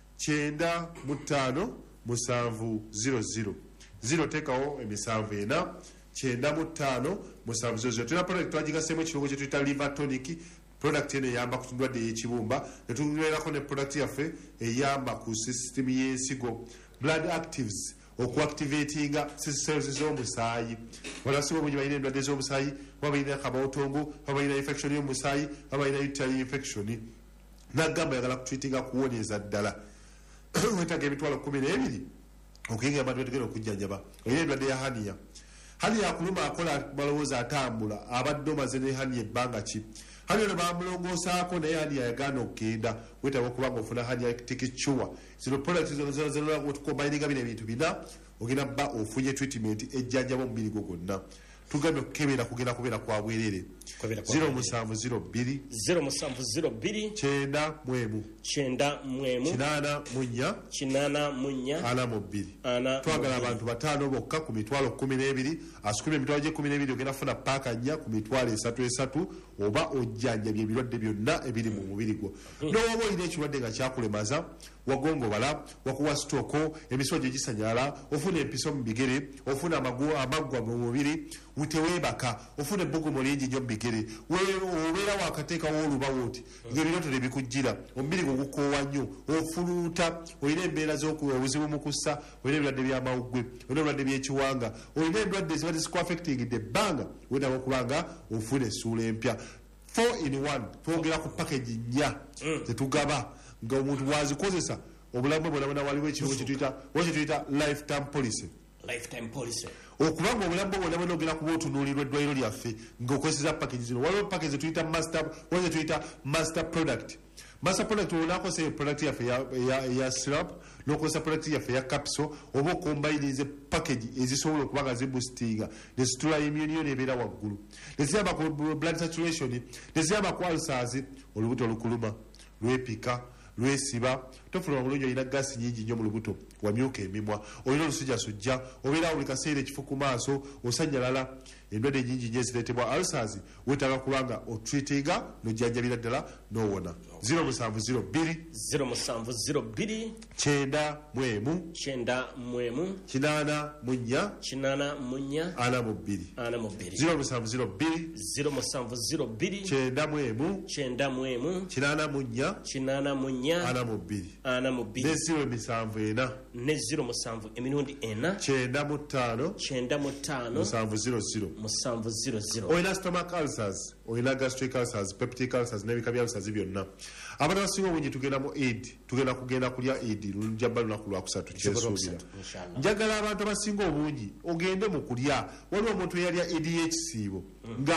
Speaker 4: kyenda mu ttaano musanvu zero zero zero teekawo emisanvu ena kyenda mu ttaano musanvu zero zero. Tulina product twagigaseemu ekirungo kye tuyita liver tonic. Product eno eyamba ku ndwadde y'ekibumba. Ne tubeerako ne product yaffe eyamba ku system y'ensigo blood actives okuactivatinga cells z'omusaayi. Walasinga obungi balina endwadde z'omusaayi, oba balina akabootongo, oba balina infection y'omusaayi, oba balina urinary infection. Nagamba yagala kutreatinga kuwonyeza ddala. Wetaaga emitwalo kumi n'ebiri okuyingira abantu betugenda okujjanjaba. Olina endwadde ya haniya. Haniya akuluma akola malowooza atambula abadde omaze ne haniya ebbanga ki. Haniya ono bamulongoosaako naye haniya yagaana okugenda. Wetaaga okuba ng'ofuna haniya tikicuwa. Zino products zino otukombayininga bino ebintu bina ogenda bba ofunye treatment ejjanjaba omubiri gwo gwonna. Tugambye okukebera kugenda kubeera kwa bwerere. zero musanvu zero bbiri
Speaker 5: zero musanvu zero bbiri
Speaker 4: kyenda mu emu
Speaker 5: kyenda mu emu
Speaker 4: kinaana mu nnya
Speaker 5: kinaana mu nnya
Speaker 4: ana mu bbiri.
Speaker 5: ana
Speaker 4: Twagala abantu bataano bokka ku mitwalo kumi n'ebiri. Asukuma emitwalo gye kumi n'ebiri ogenda funa paaka nnya ku mitwalo esatu esatu oba ojjanjabya ebirwadde byonna ebiri mu mubiri gwo. N'oba olina ekirwadde nga kyakulemaza, wagongobala, wakuwa sitooko, emisiwa gye gisanyala, ofuna empiso mu bigere, ofuna amaggwa mu mubiri, teweebaka, ofuna ebbugumu lingi nnyo mu bigere, obeera wakateekawo olubawo oti ng'ebirooto tebikujjira, omubiri gwo gukoowa nnyo, ofuluuta, olina embeera z'obuzibu mu kussa, olina ebirwadde by'amawuggwe, olina ebirwadde by'ekiwanga, olina endwadde ziba zikuaffectingidde ebbanga, weetaaga okubanga ofuna essuula empya. four in one twogera ku package nnya zetugaba nga omuntu wazikozesa obulamu bwe bwonna waliwo ekirungo kyetuyita lifetime policy.
Speaker 5: lifetime policy
Speaker 4: okubanga obulamu bwe bwonna bwonna ogenda kuba otunuulirwa eddwaliro lyaffe ng'okozesa package zino. Waliwo package zetuyita master waliwo zetuyita master product. Master product onakozesa product yaffe eya syrup n'okozesa product yaffe eya capsule oba okombayirize package ezisobola okuba nga ziboostinga ne zitula immune nebeera waggulu, ne ziyamba ku blood saturation, ne ziyamba ku ulcers, olubuto olukuluma, lwepika, lwesiba, tofuna obulungi, olina gaasi nyingi nnyo mu lubuto, wamyuka emimwa, olina olusujjasujja, obeera buli kaseera ekifu ku maaso, osanyalala, endwadde nyingi nnyo ezireetebwa ulcers, weetaaga kubanga otreatinga n'ojjanjabira ddala n'owona. zero musanvu zero bbiri
Speaker 5: zero musanvu zero bbiri
Speaker 4: kyenda mu emu
Speaker 5: kyenda mu emu
Speaker 4: kinaana mu nnya
Speaker 5: kinaana mu nnya
Speaker 4: ana mu bbiri
Speaker 5: ana mu bbiri
Speaker 4: zero musanvu zero bbiri
Speaker 5: zero musanvu zero bbiri
Speaker 4: kyenda mu emu
Speaker 5: kyenda mu emu
Speaker 4: kinaana mu nnya
Speaker 5: kinaana mu nnya
Speaker 4: ana mu bbiri
Speaker 5: ana mu bbiri
Speaker 4: ne zero emisanvu ena
Speaker 5: ne zero musanvu emirundi ena
Speaker 4: kyenda mu ttaano
Speaker 5: kyenda mu ttaano
Speaker 4: musanvu zero zero
Speaker 5: musanvu zero zero.
Speaker 4: olina stomach ulcers, olina gastric ulcers, peptic ulcers n'ebika bya ulcers byonna. Abantu abasinga obungi tugenda mu Eid, tugenda kugenda kulya Eid lujjaba lunaku lwakusatu kyesuubira. Njagala abantu abasinga obungi ogende mu kulya. Waliwo omuntu eyalya Eid y'ekisiibo nga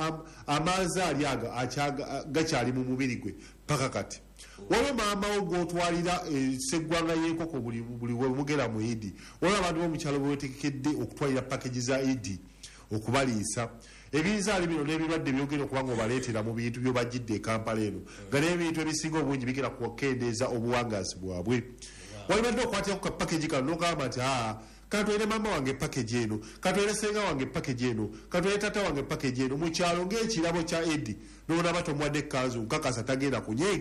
Speaker 4: amaazi ali aga gakyali mu mubiri gwe paka kati. Waliwo maama wo gw'otwalira seggwanga y'enkoko buli we mugera mu Eid. Waliwo abantu b'omukyalo bewetekedde okutwalira package za Eid okubaliisa. Ebinzaali bino n'ebirwadde byogera okuba nga obaleetera mu bintu by'obajjidde e Kampala eno nga n'ebintu ebisinga obungi bigera kukendeeza obuwangaasi bwabwe. Walibadde okwatira ku kapakagi kano n'ogamba nti aa katwere maama wange pakagi eno, katwere senga wange pakagi eno, katwere tata wange pakagi eno, mu kyalo ng'ekirabo kya Eid n'olaba tomwadde ekkanzu nkakasa tagenda kunyeega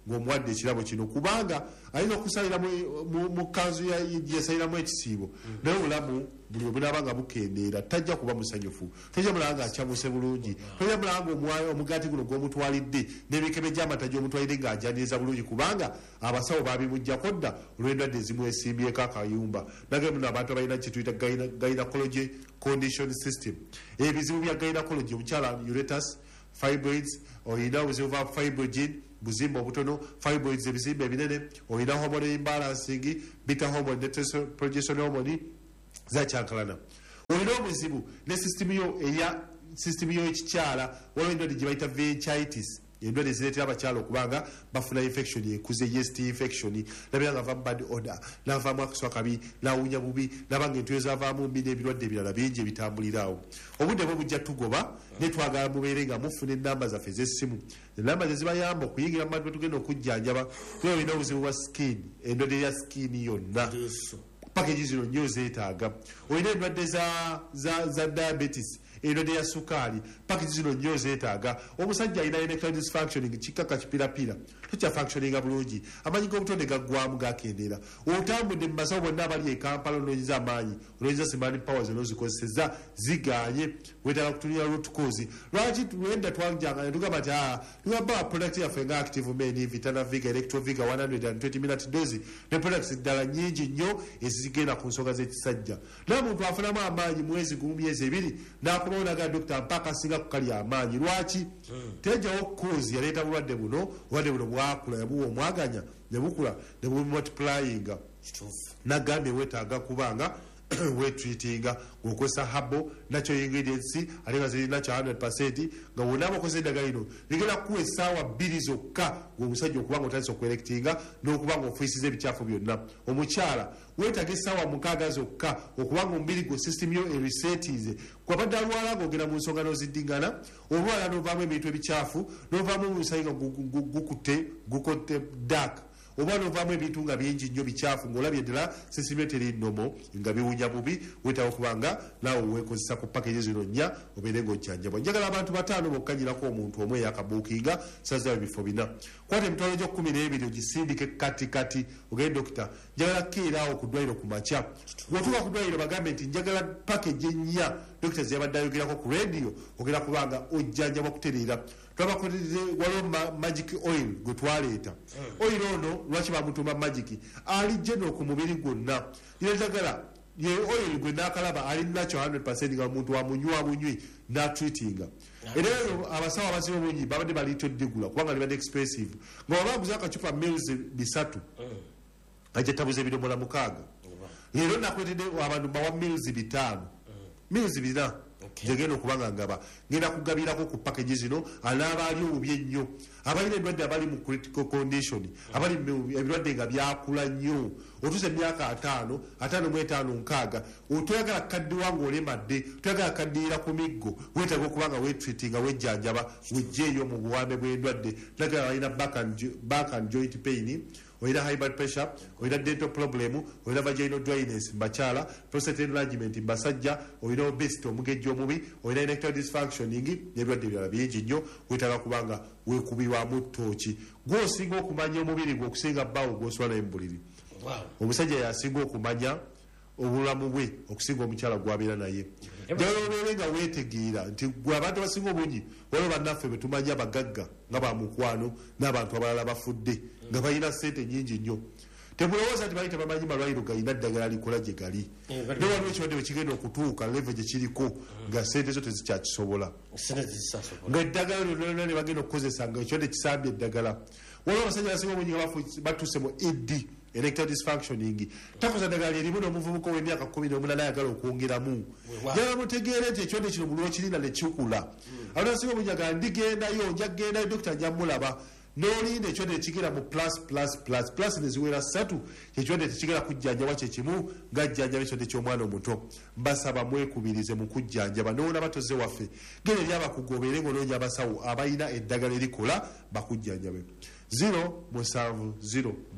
Speaker 4: ng'omuwadde ekirabo kino kubanga ayinza okusalira mu kanzu yesaliramu ekisiibo naye obulamu buli obunaba nga bukendeera tajja kuba musanyufu. Tojja mulaba nga akyamuse bulungi, tojja mulaba nga omugaati guno gw'omutwalidde n'ebikebe gy'amata gy'omutwalidde ng'ajaniriza bulungi kubanga abasawo babimuggyako dda olw'endwadde ezimu esimbyeko akayumba. nage muno abantu abalina kyetuyita gynecology condition system. Ebizibu bya gynecology, omukyala uretus, fibroids, olina obuzibu bwa fibrogen, buzimba obutono, fibroids ebizimba ebinene, olina hormone imbalancing, beta hormone ne progesterone hormone zakyankalana. Olina obuzibu ne system yo eya system yo ekikyala, waliwo endwadde gye bayita vechitis, endwadde zireetera abakyala okubanga bafuna infection ekuze, yeast infection, nabera nga vaamu bad odor, navaamu akaswa kabi, nawunya bubi, nabanga entuyo zavaamu mbi n'ebirwadde ebirala bingi ebitambuliraawo. Obudde bwe bujja tugoba ne twagala mubeere nga mufuna ennamba zaffe ez'essimu. Ennamba ze zibayamba okuyingira mu bantu tugenda okujjanjaba kuba olina obuzibu bwa skin, endwadde ya skin yonna. Package zino nnyo zeetaaga. Olina endwadde za, za, za diabetes, endwadde ya sukaali, package zino nnyo zeetaaga. Omusajja alina erectile dysfunctioning, kikaka kipirapira, tokya functioninga bulungi, amanyi g'obutonde gaggwamu gakendeera. Otambudde mu basawo bonna abali e Kampala onoonyeza amaanyi, onoonyeza Simani Powers onozikozesezza ziganye, weetaaga kutunira root cause. Lwaki wenda twajjanga ne tugamba nti aa tugamba product yaffe nga Active Men, Vitana Viga, Electroviga one hundred twenty minute dose ne products ddala nnyingi nnyo ezigenda ku nsonga z'ekisajja. Naye omuntu afunamu amaanyi mwezi gumu myezi ebiri n'akomawo n'agamba dokita mpaka asinga ku kali amaanyi. Lwaki? Tejjawo cause yaleeta bulwadde buno, obulwadde buno bwakula yabuwa omwaganya ne bukula ne bumultiplyinga. Nagambye weetaaga kubanga wetreatinga ng'okozesa habo natural ingredients ate nga zirina kya one hundred percent nga wonna abakozesa eddagala lino ligenda kukuwa essaawa bbiri zokka ng'omusajja okuba nga otandise okuerectinga n'okuba nga ofuisiza ebikyafu byonna. Omukyala weetaaga essaawa mukaaga zokka okuba nga omubiri gwo system yo erisetiize. Kwabadde alwala ng'ogenda mu nsonga n'oziddiŋŋana, olwala n'ovaamu ebintu ebikyafu, n'ovaamu omusayi nga gukutte gukotte dark, oba novaamu ebintu nga bingi nnyo bikyafu ng'olabye ddala sisime teri nnomo nga biwunya bubi, weetaaga okubanga naawe weekozesa ku package zino nnya obeere ng'ojjanjabwa. Njagala abantu bataano bokkanyirako omuntu omu eyakabuukinga sazayo ebifo bina. Kwata emitwalo gyo kkumi n'ebiri ogisindike kati kati ogende dokita njagala keeraawo ku ddwaliro ku makya. Bw'otuuka ku ddwaliro bagambe nti njagala package ennya dokita zeyabadde ayogerako ku radio, ogenda kubanga ojjanjabwa kutereera. Twabakoleze waliwo magic oil gwe twaleeta. Oil ono lwaki bamutuma magic? Ali general ku mubiri gwonna. Yeddagala ye oil gwe n'akalaba ali nakyo one hundred percent nga muntu wamunywa munywi n'atreatinga. Era abasawo abasinga obungi babadde baliito digula kubanga libadde expensive. Nga wabaguza akacupa mils bisatu ajja tabuza ebidomola mukaaga. Leero nakwetedde abantu bawa mils bitaano, mils bina njegenda okubanga ngaba ngenda kugabirako ku package zino anaaba ali obubi ennyo, abalina endwadde abali mu critical condition, abali ebirwadde nga byakula nnyo, otuusa emyaka ataano ataano mu etaano nkaaga, otoyagala kaddiwa ng'olemadde, toyagala kaddiira ku miggo, weetaaga okubanga weetreatinga wejjanjaba wejjeeyo mu buwambe bw'endwadde. Nagala balina back and joint pain, olina high blood pressure, olina dental problem, olina vaginal dryness mbakyala, prostate enlargement mbasajja, olina obesity omugejjo omubi, olina erectile dysfunctioning n'ebirwadde ebirala bingi nnyo, weetaaga kubanga weekubirwamu ttooki. Gw'osinga okumanya omubiri gwe okusinga bbaawo gw'osula naye mu buliri. Omusajja yasinga okumanya obulamu bwe okusinga omukyala gwabeera naye. Njagala obeere nga weetegeera nti gwe abantu abasinga obungi waliwo bannaffe be tumanya abagagga nga bamukwano n'abantu abalala bafudde nga balina ssente nnyingi nnyo. Temulowooza nti bali tebamanyi malwaliro galina ddagala likola gye gali. Ne waliwo ekirwadde bwe kigenda okutuuka leve gye kiriko nga ssente zo tezikyakisobola, nga eddagala lyonna ne bagenda okukozesa nga ekirwadde kisambye eddagala. Waliwo abasajja abasinga obungi nga batuuse mu ed erectile dysfunctioning, takoza ddagala lyerimu n'omuvubuka w'emyaka kumi n'omunana ayagala okwongeramu. Njagala mutegeere nti ekirwadde kino buli lwokirina ne kikula. Abantu abasinga obungi agala ndigendayo nja kugendayo dokita nja mulaba, n'olinda ekirwadde tekigera mu plus plus plus plus ne ziwera ssatu, ekirwadde tekigera kujjanjaba kye kimu ng'ajjanjaba ekirwadde ky'omwana omuto. Mbasaba mwekubirize mu kujjanjaba n'owona batoze waffe genda eri abakugobeere ng'onoonya abasawo abalina eddagala erikola bakujjanjabe. zero musanvu zero bbiri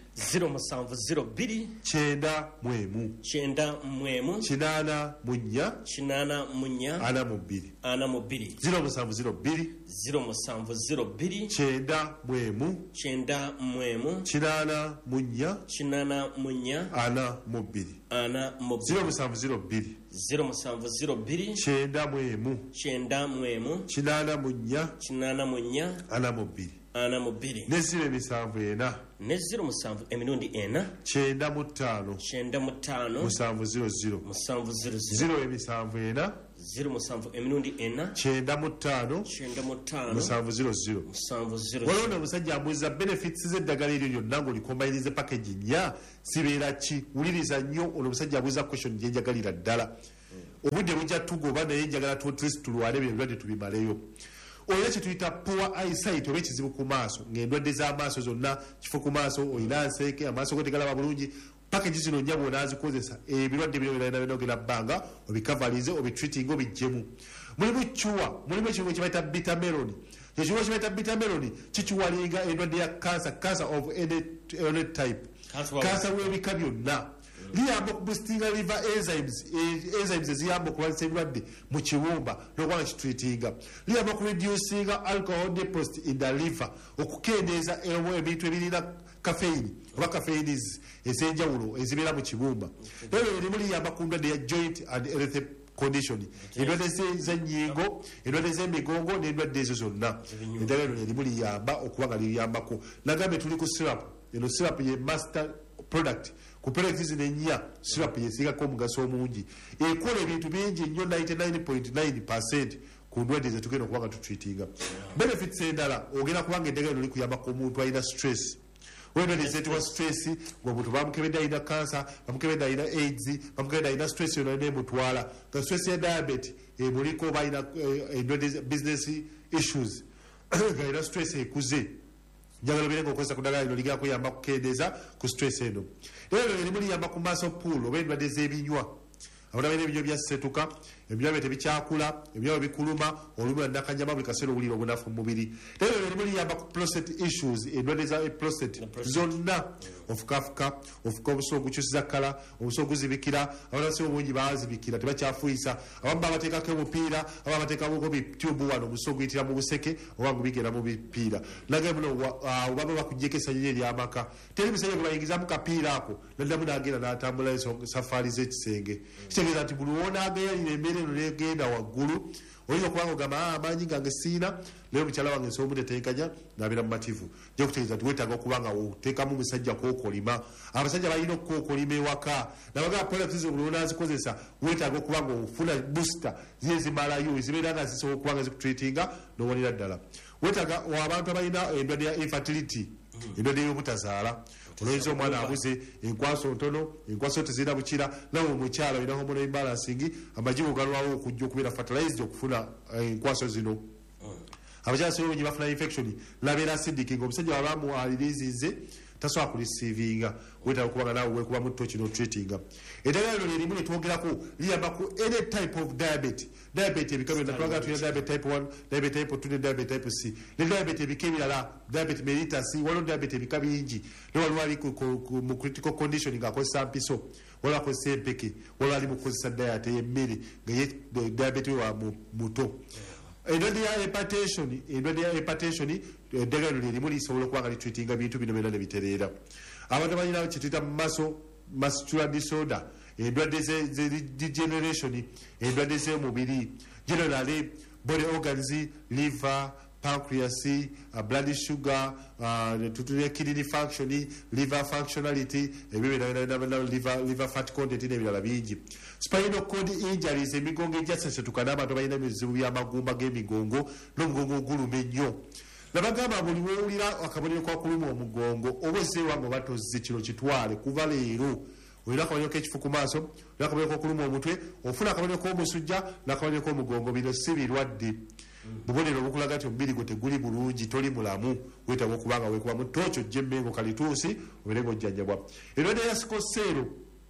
Speaker 5: zero musanvu zero bbiri
Speaker 4: kyenda mu emu
Speaker 5: kyenda mu emu
Speaker 4: kinaana mu nnya
Speaker 5: kinaana mu nnya
Speaker 4: ana mu bbiri
Speaker 5: ana mu bbiri
Speaker 4: zero musanvu zero bbiri
Speaker 5: zero musanvu zero bbiri
Speaker 4: kyenda mu emu
Speaker 5: kyenda mu emu
Speaker 4: kinaana mu nnya
Speaker 5: kinaana mu nnya
Speaker 4: ana mu bbiri
Speaker 5: ana mu bbiri
Speaker 4: zero musanvu zero bbiri
Speaker 5: zero musanvu zero bbiri
Speaker 4: kyenda mu emu
Speaker 5: kyenda mu emu
Speaker 4: kinaana mu nnya
Speaker 5: kinaana mu nnya
Speaker 4: ana mu bbiri
Speaker 5: ana mu bbiri
Speaker 4: ne ziro emisanvu ena
Speaker 5: ne zero musanvu emirundi ena
Speaker 4: kyenda mu ttaano
Speaker 5: kyenda mu ttaano
Speaker 4: musanvu ziro ziro
Speaker 5: musanvu zero zero
Speaker 4: ziro emisanvu ena
Speaker 5: zero musanvu emirundi ena
Speaker 4: kyenda mu ttaano
Speaker 5: kyenda mu ttaano
Speaker 4: musanvu ziro ziro
Speaker 5: musanvu zero
Speaker 4: waliwo ne omusajja ambuuliza benefits z'eddagala eryo lyonna ng'olikombayirize package nnya sibeera ki wuliriza nnyo ono omusajja abuuza question gye njagalira ddala obudde bujja tugoba naye njagala tutrisi tulwale bino ebirwadde tubimaleyo olina kyetuyita poor eyesight oba ekizibu ku maaso ng'endwadde z'amaaso zonna kifo ku maaso olina nseeke amaaso go tegalaba bulungi package zino nnya bw'onaazikozesa ebirwadde bino binaogera bbanga obikavalize obitreating obijjemu mulimu cuwa mulimu ekirugo kyebayita bitameloni ekirugo kyebayita bitameloni kikiwalinga endwadde ya cancer cancer of any, any type cancer w'ebika byonna liyamba okuboostinga liver enzymes enzymes eziyamba okulwanyisa ebirwadde mu kiwumba n'okubanga kitreatinga liyamba okureducinga alcohol deposit in the liver okukendeeza ebintu ebirina caffeine oba caffeines ez'enjawulo ezibeera mu kibumba ebyo erimu liyamba ku ndwadde ya joint and health condition endwadde z'ennyingo endwadde z'emigongo n'endwadde ezo zonna eddagala lino erimu liyamba okuba nga liyambako nagambe tuli ku syrup eno syrup ye master product ku products zino ennya syrup yesigako omugaso omungi ekola ebintu bingi nnyo ninety-nine point nine percent ku ndwadde zetugenda okuba nga tutreatinga benefits endala ogenda kubanga eddagala lino likuyambako omuntu alina stress wendwadde ziyitibwa stress ngaomuntu bamukebedde alina cancer bamukebedde alina aids bamukebedde alina stress yona nemutwala nga stress ya diabete emuliko oba alina endwadde business issues nga alina stress ekuze njagala birenga okozesa ku ddagala lino ligenda kuyamba kukendeeza ku stress eno era erimu liyamba ku maaso pool oba endwadde z'ebinywa abantu abalina ebinywa byasetuka ebinywa bye tebikyakula ebinywa bye bikuluma olumira nakanyama buli kaseera owulira obunafu mu mubiri era erimu liyamba ku prostate issues endwadde za prostate zonna ofukafuka ofuka obuso ogukyusiza kkala obuso oguzibikira abantu abasinga obungi bazibikira tebakyafuyisa abamu babateekako omupiira aba bateekako bitubu wano obuso oguyitira mu buseke oba ngubigenda mu bipiira nagaye muno obaba bakuggyeko essanyu eryamaka teri musajja gwe bayingizamu kapiira ako naddamu nagenda n'atambula safaari z'ekisenge kitegeeza nti buli wonaagayalira embeera eno negenda waggulu oyinza okubanga ogamba amaanyi gange siina naye omukyala wange nsobola omutetenkanya nabeera mumativu nja kutegeeza nti wetaaga okuba nga oteekamu omusajja kookolima abasajja balina okukookolima ewaka nabagaba products buli onaazikozesa wetaaga okuba nga ofuna booster ziye zimalayo ezibeera nga zisobola okuba nga zikutreatinga nowonera ddala wetaaga abantu abalina endwadde ya infertility endwadde y'obutazaala olwoyinza omwana abuze enkwaso ntono enkwaso tezirina bukira nawe omukyala olina hormonal imbalancing amajigo galwawo okujja okubeera fertilized okufuna enkwaso zino abakyala singa obungi bafuna infection labeera acidic nga omusajja wabamualirizinze tasobola kulisiivinga wetaaga okubanga naawe wekuba mutto kino treatinga eddagala lino lyerimu lyetwogerako liyamba ku any type of diabete diabete ebika byonna twagaa tulina diabete type one diabete type two ne diabete type c ne diabete ebika ebirala diabete mellitus waliwo diabete ebika bingi ne waliwo ali mu critical condition ngaakozesa mpiso waliwo akozesa empeke waliwo ali mukukozesa diet ey'emmere nga ye diabete wa muto endwadde ya hypertension endwadde ya hypertension eddagala lino lyerimu lisobola okuba nga litreatinga bintu bino byonna ne bitereera abantu abalina kyetuyita muscle muscular disorder endwadde degeneration endwadde z'omubiri generally body organs liver pancreas uh, blood sugar uh, tutule kidney function liver functionality ebyo liver, liver fat content n'ebirala bingi spinal cord injuries emigongo egyasesetuka n'abantu abalina ebizibu by'amagumba g'emigongo n'omugongo oguluma ennyo nabagamba buli wowulira akabonero kwakuluma omugongo oba ozeewange oba tozze kino kitwale kuva leero olina akabonero k'ekifu ku maaso olina akabonero k'okuluma omutwe ofuna akabonero k'omusujja n'akabonero k'omugongo bino si birwadde bubonero obukulaga nti omubiri gwe teguli bulungi toli mulamu wetaaga okubanga wekubamu tookyo jje emmengo kalituusi obeere ng'ojjanjabwa endwadde ya sikoseero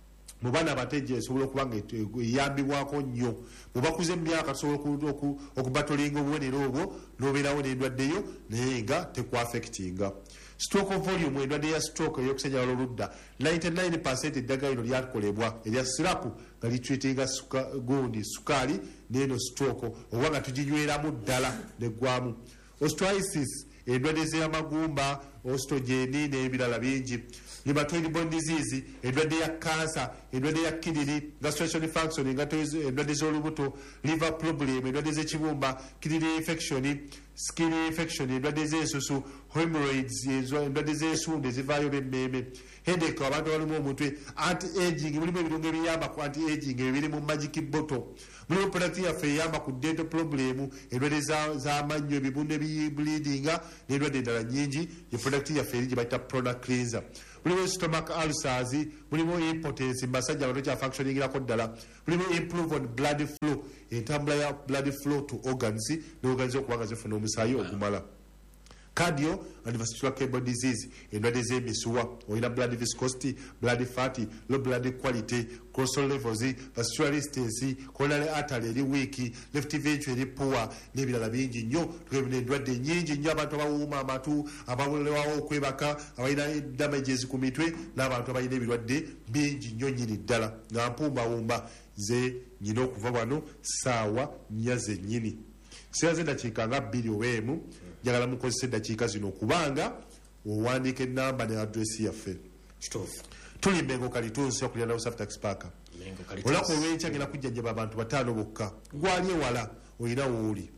Speaker 4: mu baana abateje esobola okuba nga eyambibwako nnyo bwe bakuze emyaka tusobola okubatolinga obuwonero obwo n'obeerawo n'endwaddeyo naye nga tekwaffectinga stroke volume endwadde ya stroke eyokusenjala oludda ninety-nine percent eddagala lino lyakolebwa erya sirapu nga litreatinga suka, gundi sukaali neno stroke oba nga tuginyweramu ddala neggwamu. Osteoarthritis endwadde z'amagumba, ostrogeni n'ebirala bingi. Rheumatoid bone disease, endwadde ya cancer, endwadde ya kidney, gastration function, endwadde z'olubuto, liver problem, endwadde z'ekibumba, kidney infection, skin infection, endwadde z'ensusu, hemorrhoids, endwadde z'ensunda ezivaayo b'emmeeme, headache abantu abalimu omutwe, anti-aging, mulimu ebirungo ebiyamba ku anti-aging ebiri mu magic bottle. Mulimu product yaffe eyamba ku dental problem, endwadde z'amannyo, ebibunde bleedinga n'endwadde endala nnyingi, ye product yaffe eri gye bayita Prona Cleanser. Mulimu stomach ulcers, mulimu impotence, basajja abato kya functioningirako ddala. Mulimu improve on blood flow, entambula ya blood flow to organs, ne organs okubanga zifuna omusaayi ogumala. Cardio and vascular cable disease, endwadde z'emisuwa, olina blood viscosity, blood fatty, low blood quality, cholesterol levels, vascular resistance, coronary artery eri weak, left ventricle eri poor, n'ebirala bingi nnyo. Tulina endwadde nnyingi nnyo, abantu abawuuma amatu, abawolewawo okwebaka, abalina damages ku mitwe, n'abantu abalina ebirwadde bingi nnyo nnyini ddala nga mpumbawumba. Nze nyina okuva wano ssaawa nnya zennyini. Siraze eddakiika nga bbiri oba emu, njagala mukozesa eddakiika zino okubanga owandiika ennamba ne adresi yaffe.
Speaker 5: Kituufu.
Speaker 4: Tuli Mmengo Kalitunsi okulira na South Tax Park. Olunaku olw'enkya ngenda kujjanjaba abantu bataano bokka. Gwali ewala olina wooli.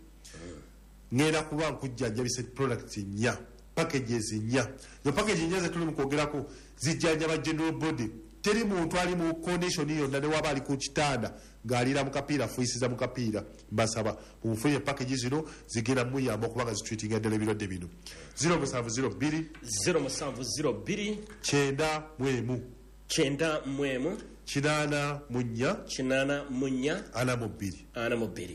Speaker 4: Ngenda kuba nkujjanjabisa product nnya, packages nnya. Yo package nnya ze tuli mu kwogerako zijjanjaba general body. Teri muntu ali mu condition yonna ne waba ali ku kitanda ng'alira mu kapiira afuuyisiza mu kapiira. Mbasaba mumufunye package zino zigenda muyamba okubanga zitreatinga ddala ebirwadde bino. zero musanvu zero bbiri
Speaker 5: zero musanvu zero bbiri
Speaker 4: kyenda mu emu
Speaker 5: kyenda mu emu
Speaker 4: kinaana mu nnya
Speaker 5: kinaana mu nnya
Speaker 4: ana mu bbiri
Speaker 5: ana mu bbiri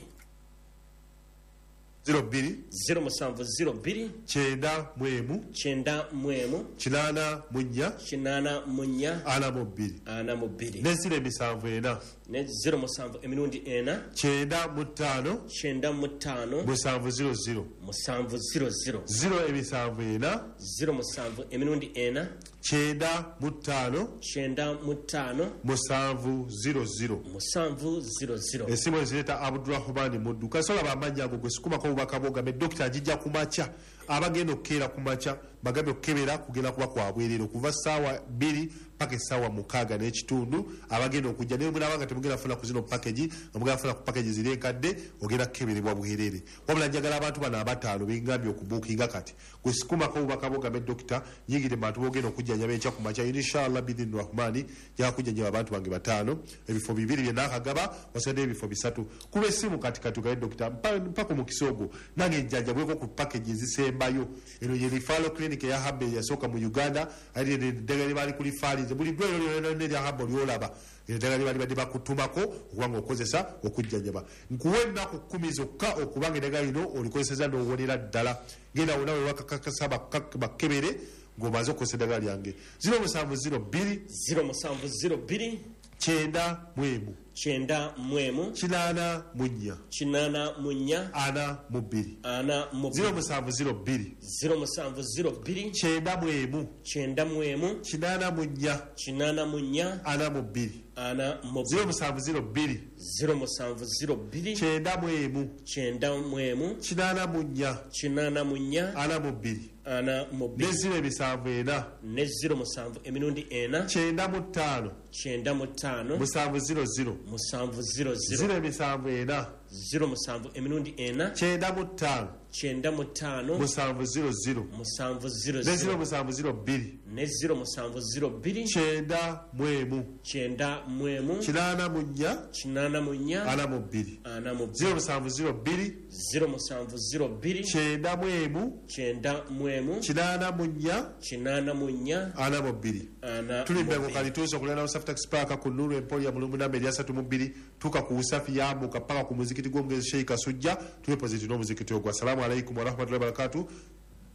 Speaker 4: zero bbiri
Speaker 5: zero musanvu zero bbiri
Speaker 4: kyenda mu emu
Speaker 5: kyenda mu emu
Speaker 4: kinaana mu nnya
Speaker 5: kinaana mu nnya
Speaker 4: ana mu bbiri
Speaker 5: ana mu bbiri
Speaker 4: ne ziro emisanvu ena
Speaker 5: ne zero musanvu emirundi ena
Speaker 4: kyenda mu ttaano
Speaker 5: kyenda mu ttaano
Speaker 4: musanvu ziro ziro
Speaker 5: musanvu ziro ziro
Speaker 4: ziro emisanvu ena
Speaker 5: zero musanvu emirundi ena
Speaker 4: kyenda mu ttaano
Speaker 5: kyenda mu ttaano
Speaker 4: musanvu ziro ziro
Speaker 5: musanvu ziro ziro.
Speaker 4: Esimu ezireeta Abdurahmani Muddu kasola bamanya ago gwe sikumako obubaka bwogambe dokita ajijja ku makya abagenda okukeera ku makya bagambye okukebera kugenda kuba kwa bwerere okuva ssaawa bbiri paka essaawa mukaaga n'ekitundu abagenda okujja naye mulaba nga temugenda kufuna ku zino package nga mugenda kufuna ku package ziri enkadde ogenda kukeberebwa bwerere wabula njagala abantu bano abataano bengambye okubuukinga kati gwe sikumako obubaka bwogambe dokita nyingire mu bantu bogenda okujjanjaba enkya ku makya inshallah bidini rahmani jaga kujjanjaba abantu bange bataano ebifo bibiri bye naakagaba wasadde ebifo bisatu kuba essimu katikati gaye dokita mpaka omukisa ogwo nange njjanjabweko ku package ezisembayo eno ye rifalo clinic eya haba eyasooka mu uganda ali eddagala lyebali ku lifaalize buli ddwaliro lyonna erya haba lyolaba eddagala lyebali badde bakutumako okubanga okozesa okujjanjaba nkuwa ennaku kkumi zokka okubanga eddagala lino olikozeseza n'owonera ddala genda wona we bakakakasa bakkebere ng'omaze okukozesa eddagala lyange ziro musanvu ziro bbiri
Speaker 5: ziro musanvu ziro bbiri
Speaker 4: kyenda mu emu
Speaker 5: kyenda mu emu
Speaker 4: kinaana mu nnya
Speaker 5: kinaana mu nnya
Speaker 4: ana mu bbiri
Speaker 5: ana mu
Speaker 4: ziro musanvu ziro bbiri
Speaker 5: ziro musanvu ziro bbiri
Speaker 4: kyenda mu emu
Speaker 5: kyenda mu emu
Speaker 4: kinaana mu nnya
Speaker 5: kinaana mu nnya
Speaker 4: ana mu bbiri
Speaker 5: ana mu
Speaker 4: ziro musanvu ziro bbiri
Speaker 5: ziro musanvu ziro bbiri
Speaker 4: kyenda mu emu
Speaker 5: kyenda mu emu
Speaker 4: kinaana mu nnya
Speaker 5: kinaana mu nnya
Speaker 4: ana mu bbiri
Speaker 5: ana mu bbiri
Speaker 4: ne ziro emisanvu ena
Speaker 5: ne ziro musanvu emirundi ena
Speaker 4: kyenda mu ttaano
Speaker 5: kyenda mu ttaano
Speaker 4: musanvu ziro ziro
Speaker 5: musanvu ziro ziro
Speaker 4: ziro emisanvu ena
Speaker 5: ziro musanvu emirundi ena
Speaker 4: kyenda mu ttaano
Speaker 5: kyenda mu ttaano
Speaker 4: musanvu ziro ziro
Speaker 5: musanvu ziro
Speaker 4: ne ziro
Speaker 5: ziro
Speaker 4: musanvu ziro bbiri
Speaker 5: ne ziro musanvu ziro bbiri
Speaker 4: kyenda mu emu
Speaker 5: kyenda mu emu
Speaker 4: kinaana mu nnya
Speaker 5: kinaana mu nnya
Speaker 4: ana mu bbiri
Speaker 5: ana mu
Speaker 4: ziro
Speaker 5: bbiri
Speaker 4: musanvu ziro bbiri
Speaker 5: ziro musanvu ziro bbiri
Speaker 4: kyenda mu emu
Speaker 5: kyenda mu emu
Speaker 4: kinaana mu nnya
Speaker 5: kinaana mu nnya
Speaker 4: ana mu bbiri
Speaker 5: ana
Speaker 4: tuli
Speaker 5: mu
Speaker 4: Mmengo
Speaker 5: bbiri.
Speaker 4: Kalituusi okulira na South Tax Park ku Nuru Emporia mu lumu namba eryasatu mu bbiri tuuka ku Usafi yambuka paka ku muzikiti gw'omugezi Sheikh Kasujja tuli positive n'omuzikiti ogwo assalamu alaikum warahmatullahi wabarakatuh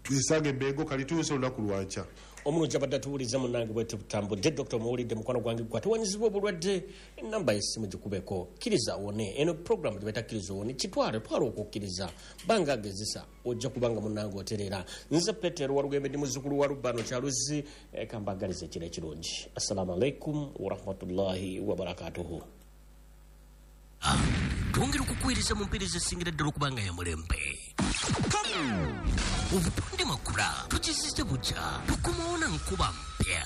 Speaker 4: twesange embengo kali tuuse olunaku lwanca
Speaker 5: omulungi abadde atuwuliza munange bwete butambudde dr muwulidde mukwano gwange gwatewanyizibwa obulwadde enamba yessimu gikubeko kkiriza wone eno programu gyebaita kkiriza wone kitwale twala okukkiriza banga agezesa ojja kubanga munange oterera nze petero walugembe ndi muzzukulu wa lubano kyaluzi kambagaliza ekiro ekirungi assalamu alaikum warahmatullahi wabarakatuhu.
Speaker 3: twongera okukuweereza mu mpeereza esingira ddala okubanga ya mulembe obutonde makula tukizizza bujja tukomawo na nkuba mpya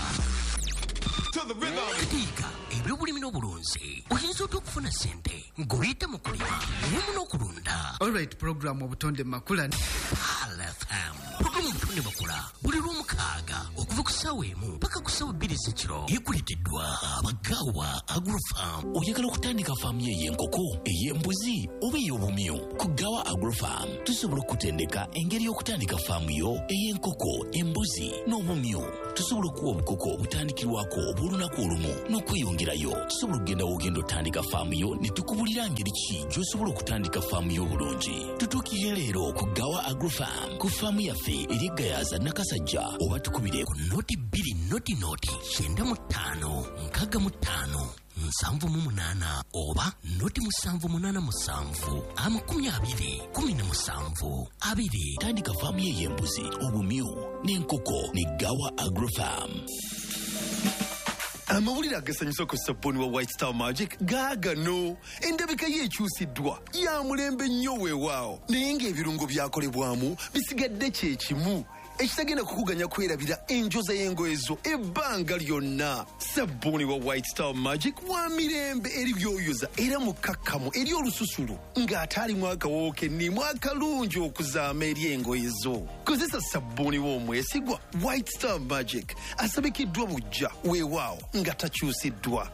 Speaker 3: katiika ebyobulimi n'obulunzi oyinza otya okufuna ssente ng'oyita mu kulima wamu n'okulunda.
Speaker 6: Alright, programu obutonde makula
Speaker 3: alfm programu obutonde makula buli lw'omukaaga okuva ku ssaawa emu paka ku ssaawa bbiri ez'ekiro yeekuleteddwa abagaawa agrofam.
Speaker 7: oyagala okutandika faamu ye ey'enkoko ey'embuzi oba ey'obumyu ku gawa agrofam tusobola okutendeka engeri y'okutandika faamu yo ey'enkoko embuzi n'obumyu. tusobola okuwa obukoko obutandikirwako obw'olunaku olumu n'okweyongerayo. tusobola okugenda wogenda otandika faamu yo ne tukubulira ngeri ki gy'osobola okutandika faamu yo obulungi. tutuukirire leero ku gawa agrofam ku faamu yaffe eri egayaza nakasajja oba tukubire
Speaker 3: ku noti bbiri noti noti kyenda mu ttaano nkaaga mu ttaano nsanvu mu munaana oba noti musanvu munaana musanvu amakumi abiri kumi na musanvu abiri.
Speaker 7: tandika faamu ye y'embuzi obumyu n'enkoko ne gawa agrofam.
Speaker 8: amawulire agasanyusa ku sabbuuni wa White Star Magic gaagano. endabika ye ekyusiddwa ya mulembe nnyo weewaawo naye ng'ebirungo byakolebwamu bisigadde kye kimu ekitagenda kukuganya kwerabira enjoza y'engoye zo ebbanga lyonna. sabbuuni wa White Star Magic wa mirembe eri byoyoza era mukakkamu eri olususulu ng'ate alimu akawoowo kennimu akalungi okuzaama eri engoye zo. kozesa sabbuuni w'omwesigwa White Star Magic asabikiddwa bujja weewaawo nga takyusiddwa.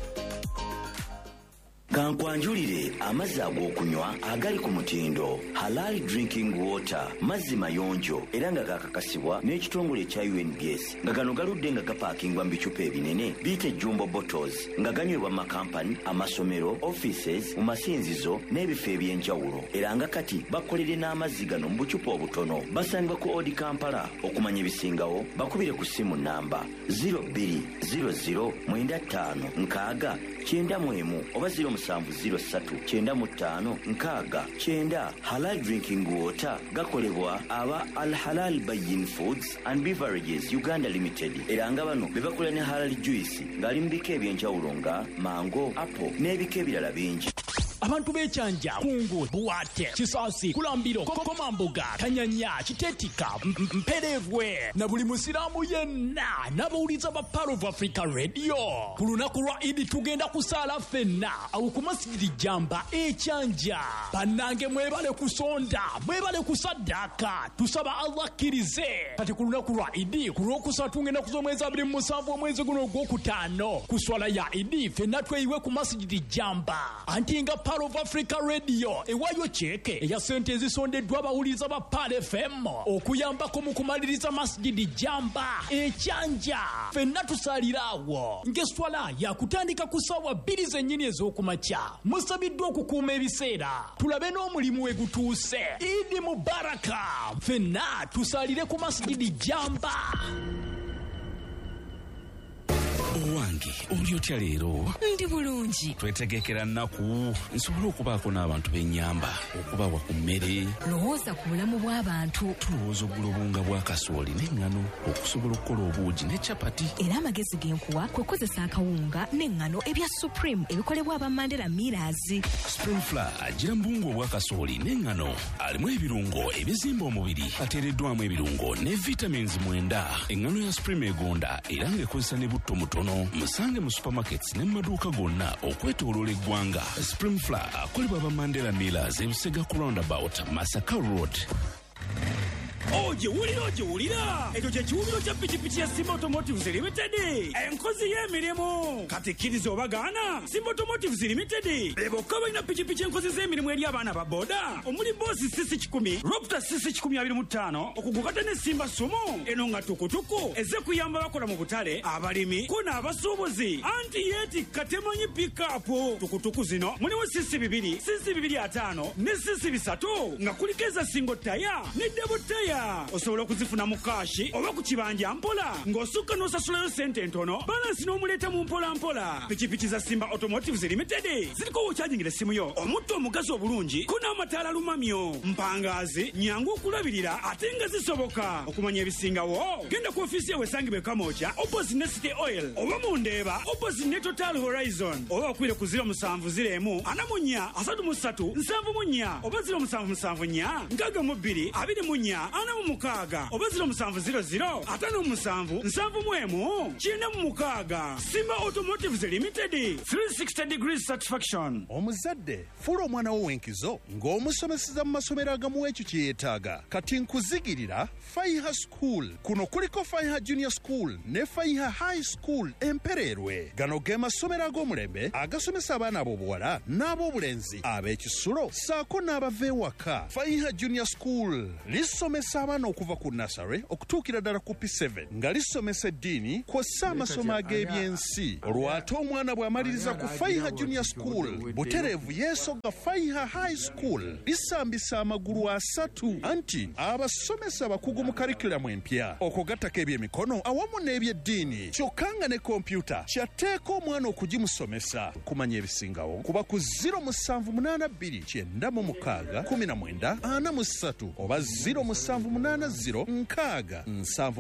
Speaker 9: kankwanjulire amazzi ag'okunywa agali ku mutindo halal drinking water, mazzi mayonjo era nga gakakasibwa n'ekitongole ekya U N B S nga gano galudde nga gapaakingwa mu bicupa ebinene biyite jumbo bottles nga ganywebwa mu makampani, amasomero, offices, mu masinzizo n'ebifo eby'enjawulo era nga kati bakolere n'amazzi gano mu bucupa obutono. basangibwa ku Odi Kampala. okumanya ebisingawo bakubire ku ssimu namba zero bbiri zero zero mwenda ttaano nkaaga kyenda mu emu oba zero musanvu zero ssatu kyenda mu ttaano nkaaga kyenda. halal drinking water gakolebwa aba Al Halal Bayin Foods and Beverages Uganda Limited era nga bano be bakola ne halal juice ng'ali mu bika eby'enjawulo nga mango, apple n'ebika ebirala bingi.
Speaker 10: abantu b'ekyanja kungu buwate kisaasi kulambiro kokomambuga kanyanya kitetika mperevwe na buli musiraamu yenna n'abawuliza ba Power of Africa Radio ku lunaku lwa idi tugenda kusaala ffenna awo ku masjidi jamba ekyanja. bannange mwebale kusonda mwebale kusaddaaka tusaba Allah akkirize kati ku lunaku lwa idi ku lwokusatu ngenda kuz'omwezi abiri mu musanvu omwezi guno ogwokutaano ku swala ya idi ffenna tweyiwe ku masjidi jamba anti nga Power of Africa Radio ewayo cheke eya sente ezisondeddwa abawuliza ba P A L F M okuyambako mu kumaliriza masjidi jamba ekyanja. ffenna tusalirawo ng'eswala yakutandika ku ssaawa bbiri zennyini ez'okumakya. musabiddwa okukuuma ebiseera tulabe n'omulimu we gutuuse. idi mubaraka. ffenna tusalire ku masjidi jamba.
Speaker 11: owange oli otya leero?
Speaker 12: ndi bulungi.
Speaker 11: twetegekera nnaku nsobole okubaako n'abantu b'ennyamba okubawa ku mmere.
Speaker 12: lowooza ku bulamu bw'abantu.
Speaker 11: tulowooza oggula obunga bwa kasooli n'eŋŋano okusobola okukola obuugi ne capati.
Speaker 12: era amagezi genkuwa kwe kozesa akawunga n'eŋŋano ebya supreme ebikolebwa aba Mandela Millers.
Speaker 11: spring flour gira mbungu obwa kasooli n'eŋŋano alimu ebirungo ebizimba omubiri ateereddwamu ebirungo ne vitamins mwenda. eŋŋano ya supreme egonda era ng'ekozesa ne butto mutono. musange mu supermarkets ne mu maduuka gonna okwetooloola eggwanga. spring flour akolebwa aba Mandela Millers ebusega ku roundabout Masaka Road.
Speaker 10: ogiwulira ogiwulira ekyo kye kiwumiro kya pikipiki ya Simba Automotives Limited enkozi y'emirimu. kati kkiriza obagaana Simba Automotives Limited bebokka balina pikipiki enkozi z'emirimu eri abaana ba boda omuli boosi sisi kikumi Raptor sisi kikumi abiri mu ttaano okugukata ne Simba Sumo eno nga tukutuku eze kuyamba bakola mu butale abalimi ko n'abasuubuzi anti yeetikka temanyi pikapu. tukutuku zino mulimu sisi bibiri sisi bibiri ataano ne sisi bisatu nga kuliko eza singo taya ne debo taya
Speaker 13: mpola osobola okuzifuna mu kashi oba ku kibanja mpola ng'osukka n'osasulayo sente ntono balansi n'omuleeta mu mpola mpola. Pikipiki za Simba Automotives Limited ziriko wokyajingira essimu yo omutto omugazi obulungi ko n'amataala lumamyo mpangaazi nyangu okulabirira ate nga zisoboka. Okumanya ebisingawo genda ku ofiisi yawe esangibwa e Kamooja opposite ne City Oil oba mu Ndeeba opposite ne Total Horizon oba okwire ku ziro musanvu ziro emu ana mu nnya asatu mu ssatu nsanvu mu nnya oba ziro musanvu musanvu nnya nkaaga mu bbiri abiri mu nnya ana mu mukaaga oba ziro musanvu ziro ziro ataano mu musanvu nsanvu mu emu kyenda mu mukaaga. Simba Automotives Limited three sixty degrees satisfaction.
Speaker 14: Omuzadde fuula omwana wo w'enkizo ng'omusomeseza mu masomero agamuwa ekyo kye yeetaaga. Kati nkuzigirira Faiha School. Kuno kuliko Faiha Junior School ne Faiha High School Empererwe. Gano ge masomero ag'omulembe agasomesa abaana ab'obuwala n'ab'obulenzi ab'ekisulo saako n'abava ewaka. Faiha Junior School lisomesa abaana okuva ku nursery okutuukira ddala ku P seven nga lisomesa eddiini kw'ossa amasomo ag'ebyensi. Olw'ate omwana bw'amaliriza ku Faiha Junior School butereevu yeesoga Faiha High School lisambisa amagulu asatu anti abasomesa bakugu mu karikulamu empya okugattako ebyemikono awamu n'ebyeddiini kyokka nga ne kompyuta kyateeka omwana okugimusomesa. Kumanya ebisingawo kuba ku ziro musanvu munaana bbiri kyenda mu mukaaga kumi na mwenda ana mu ssatu oba ziro musanvu munaana ziro nkaaga nsanvu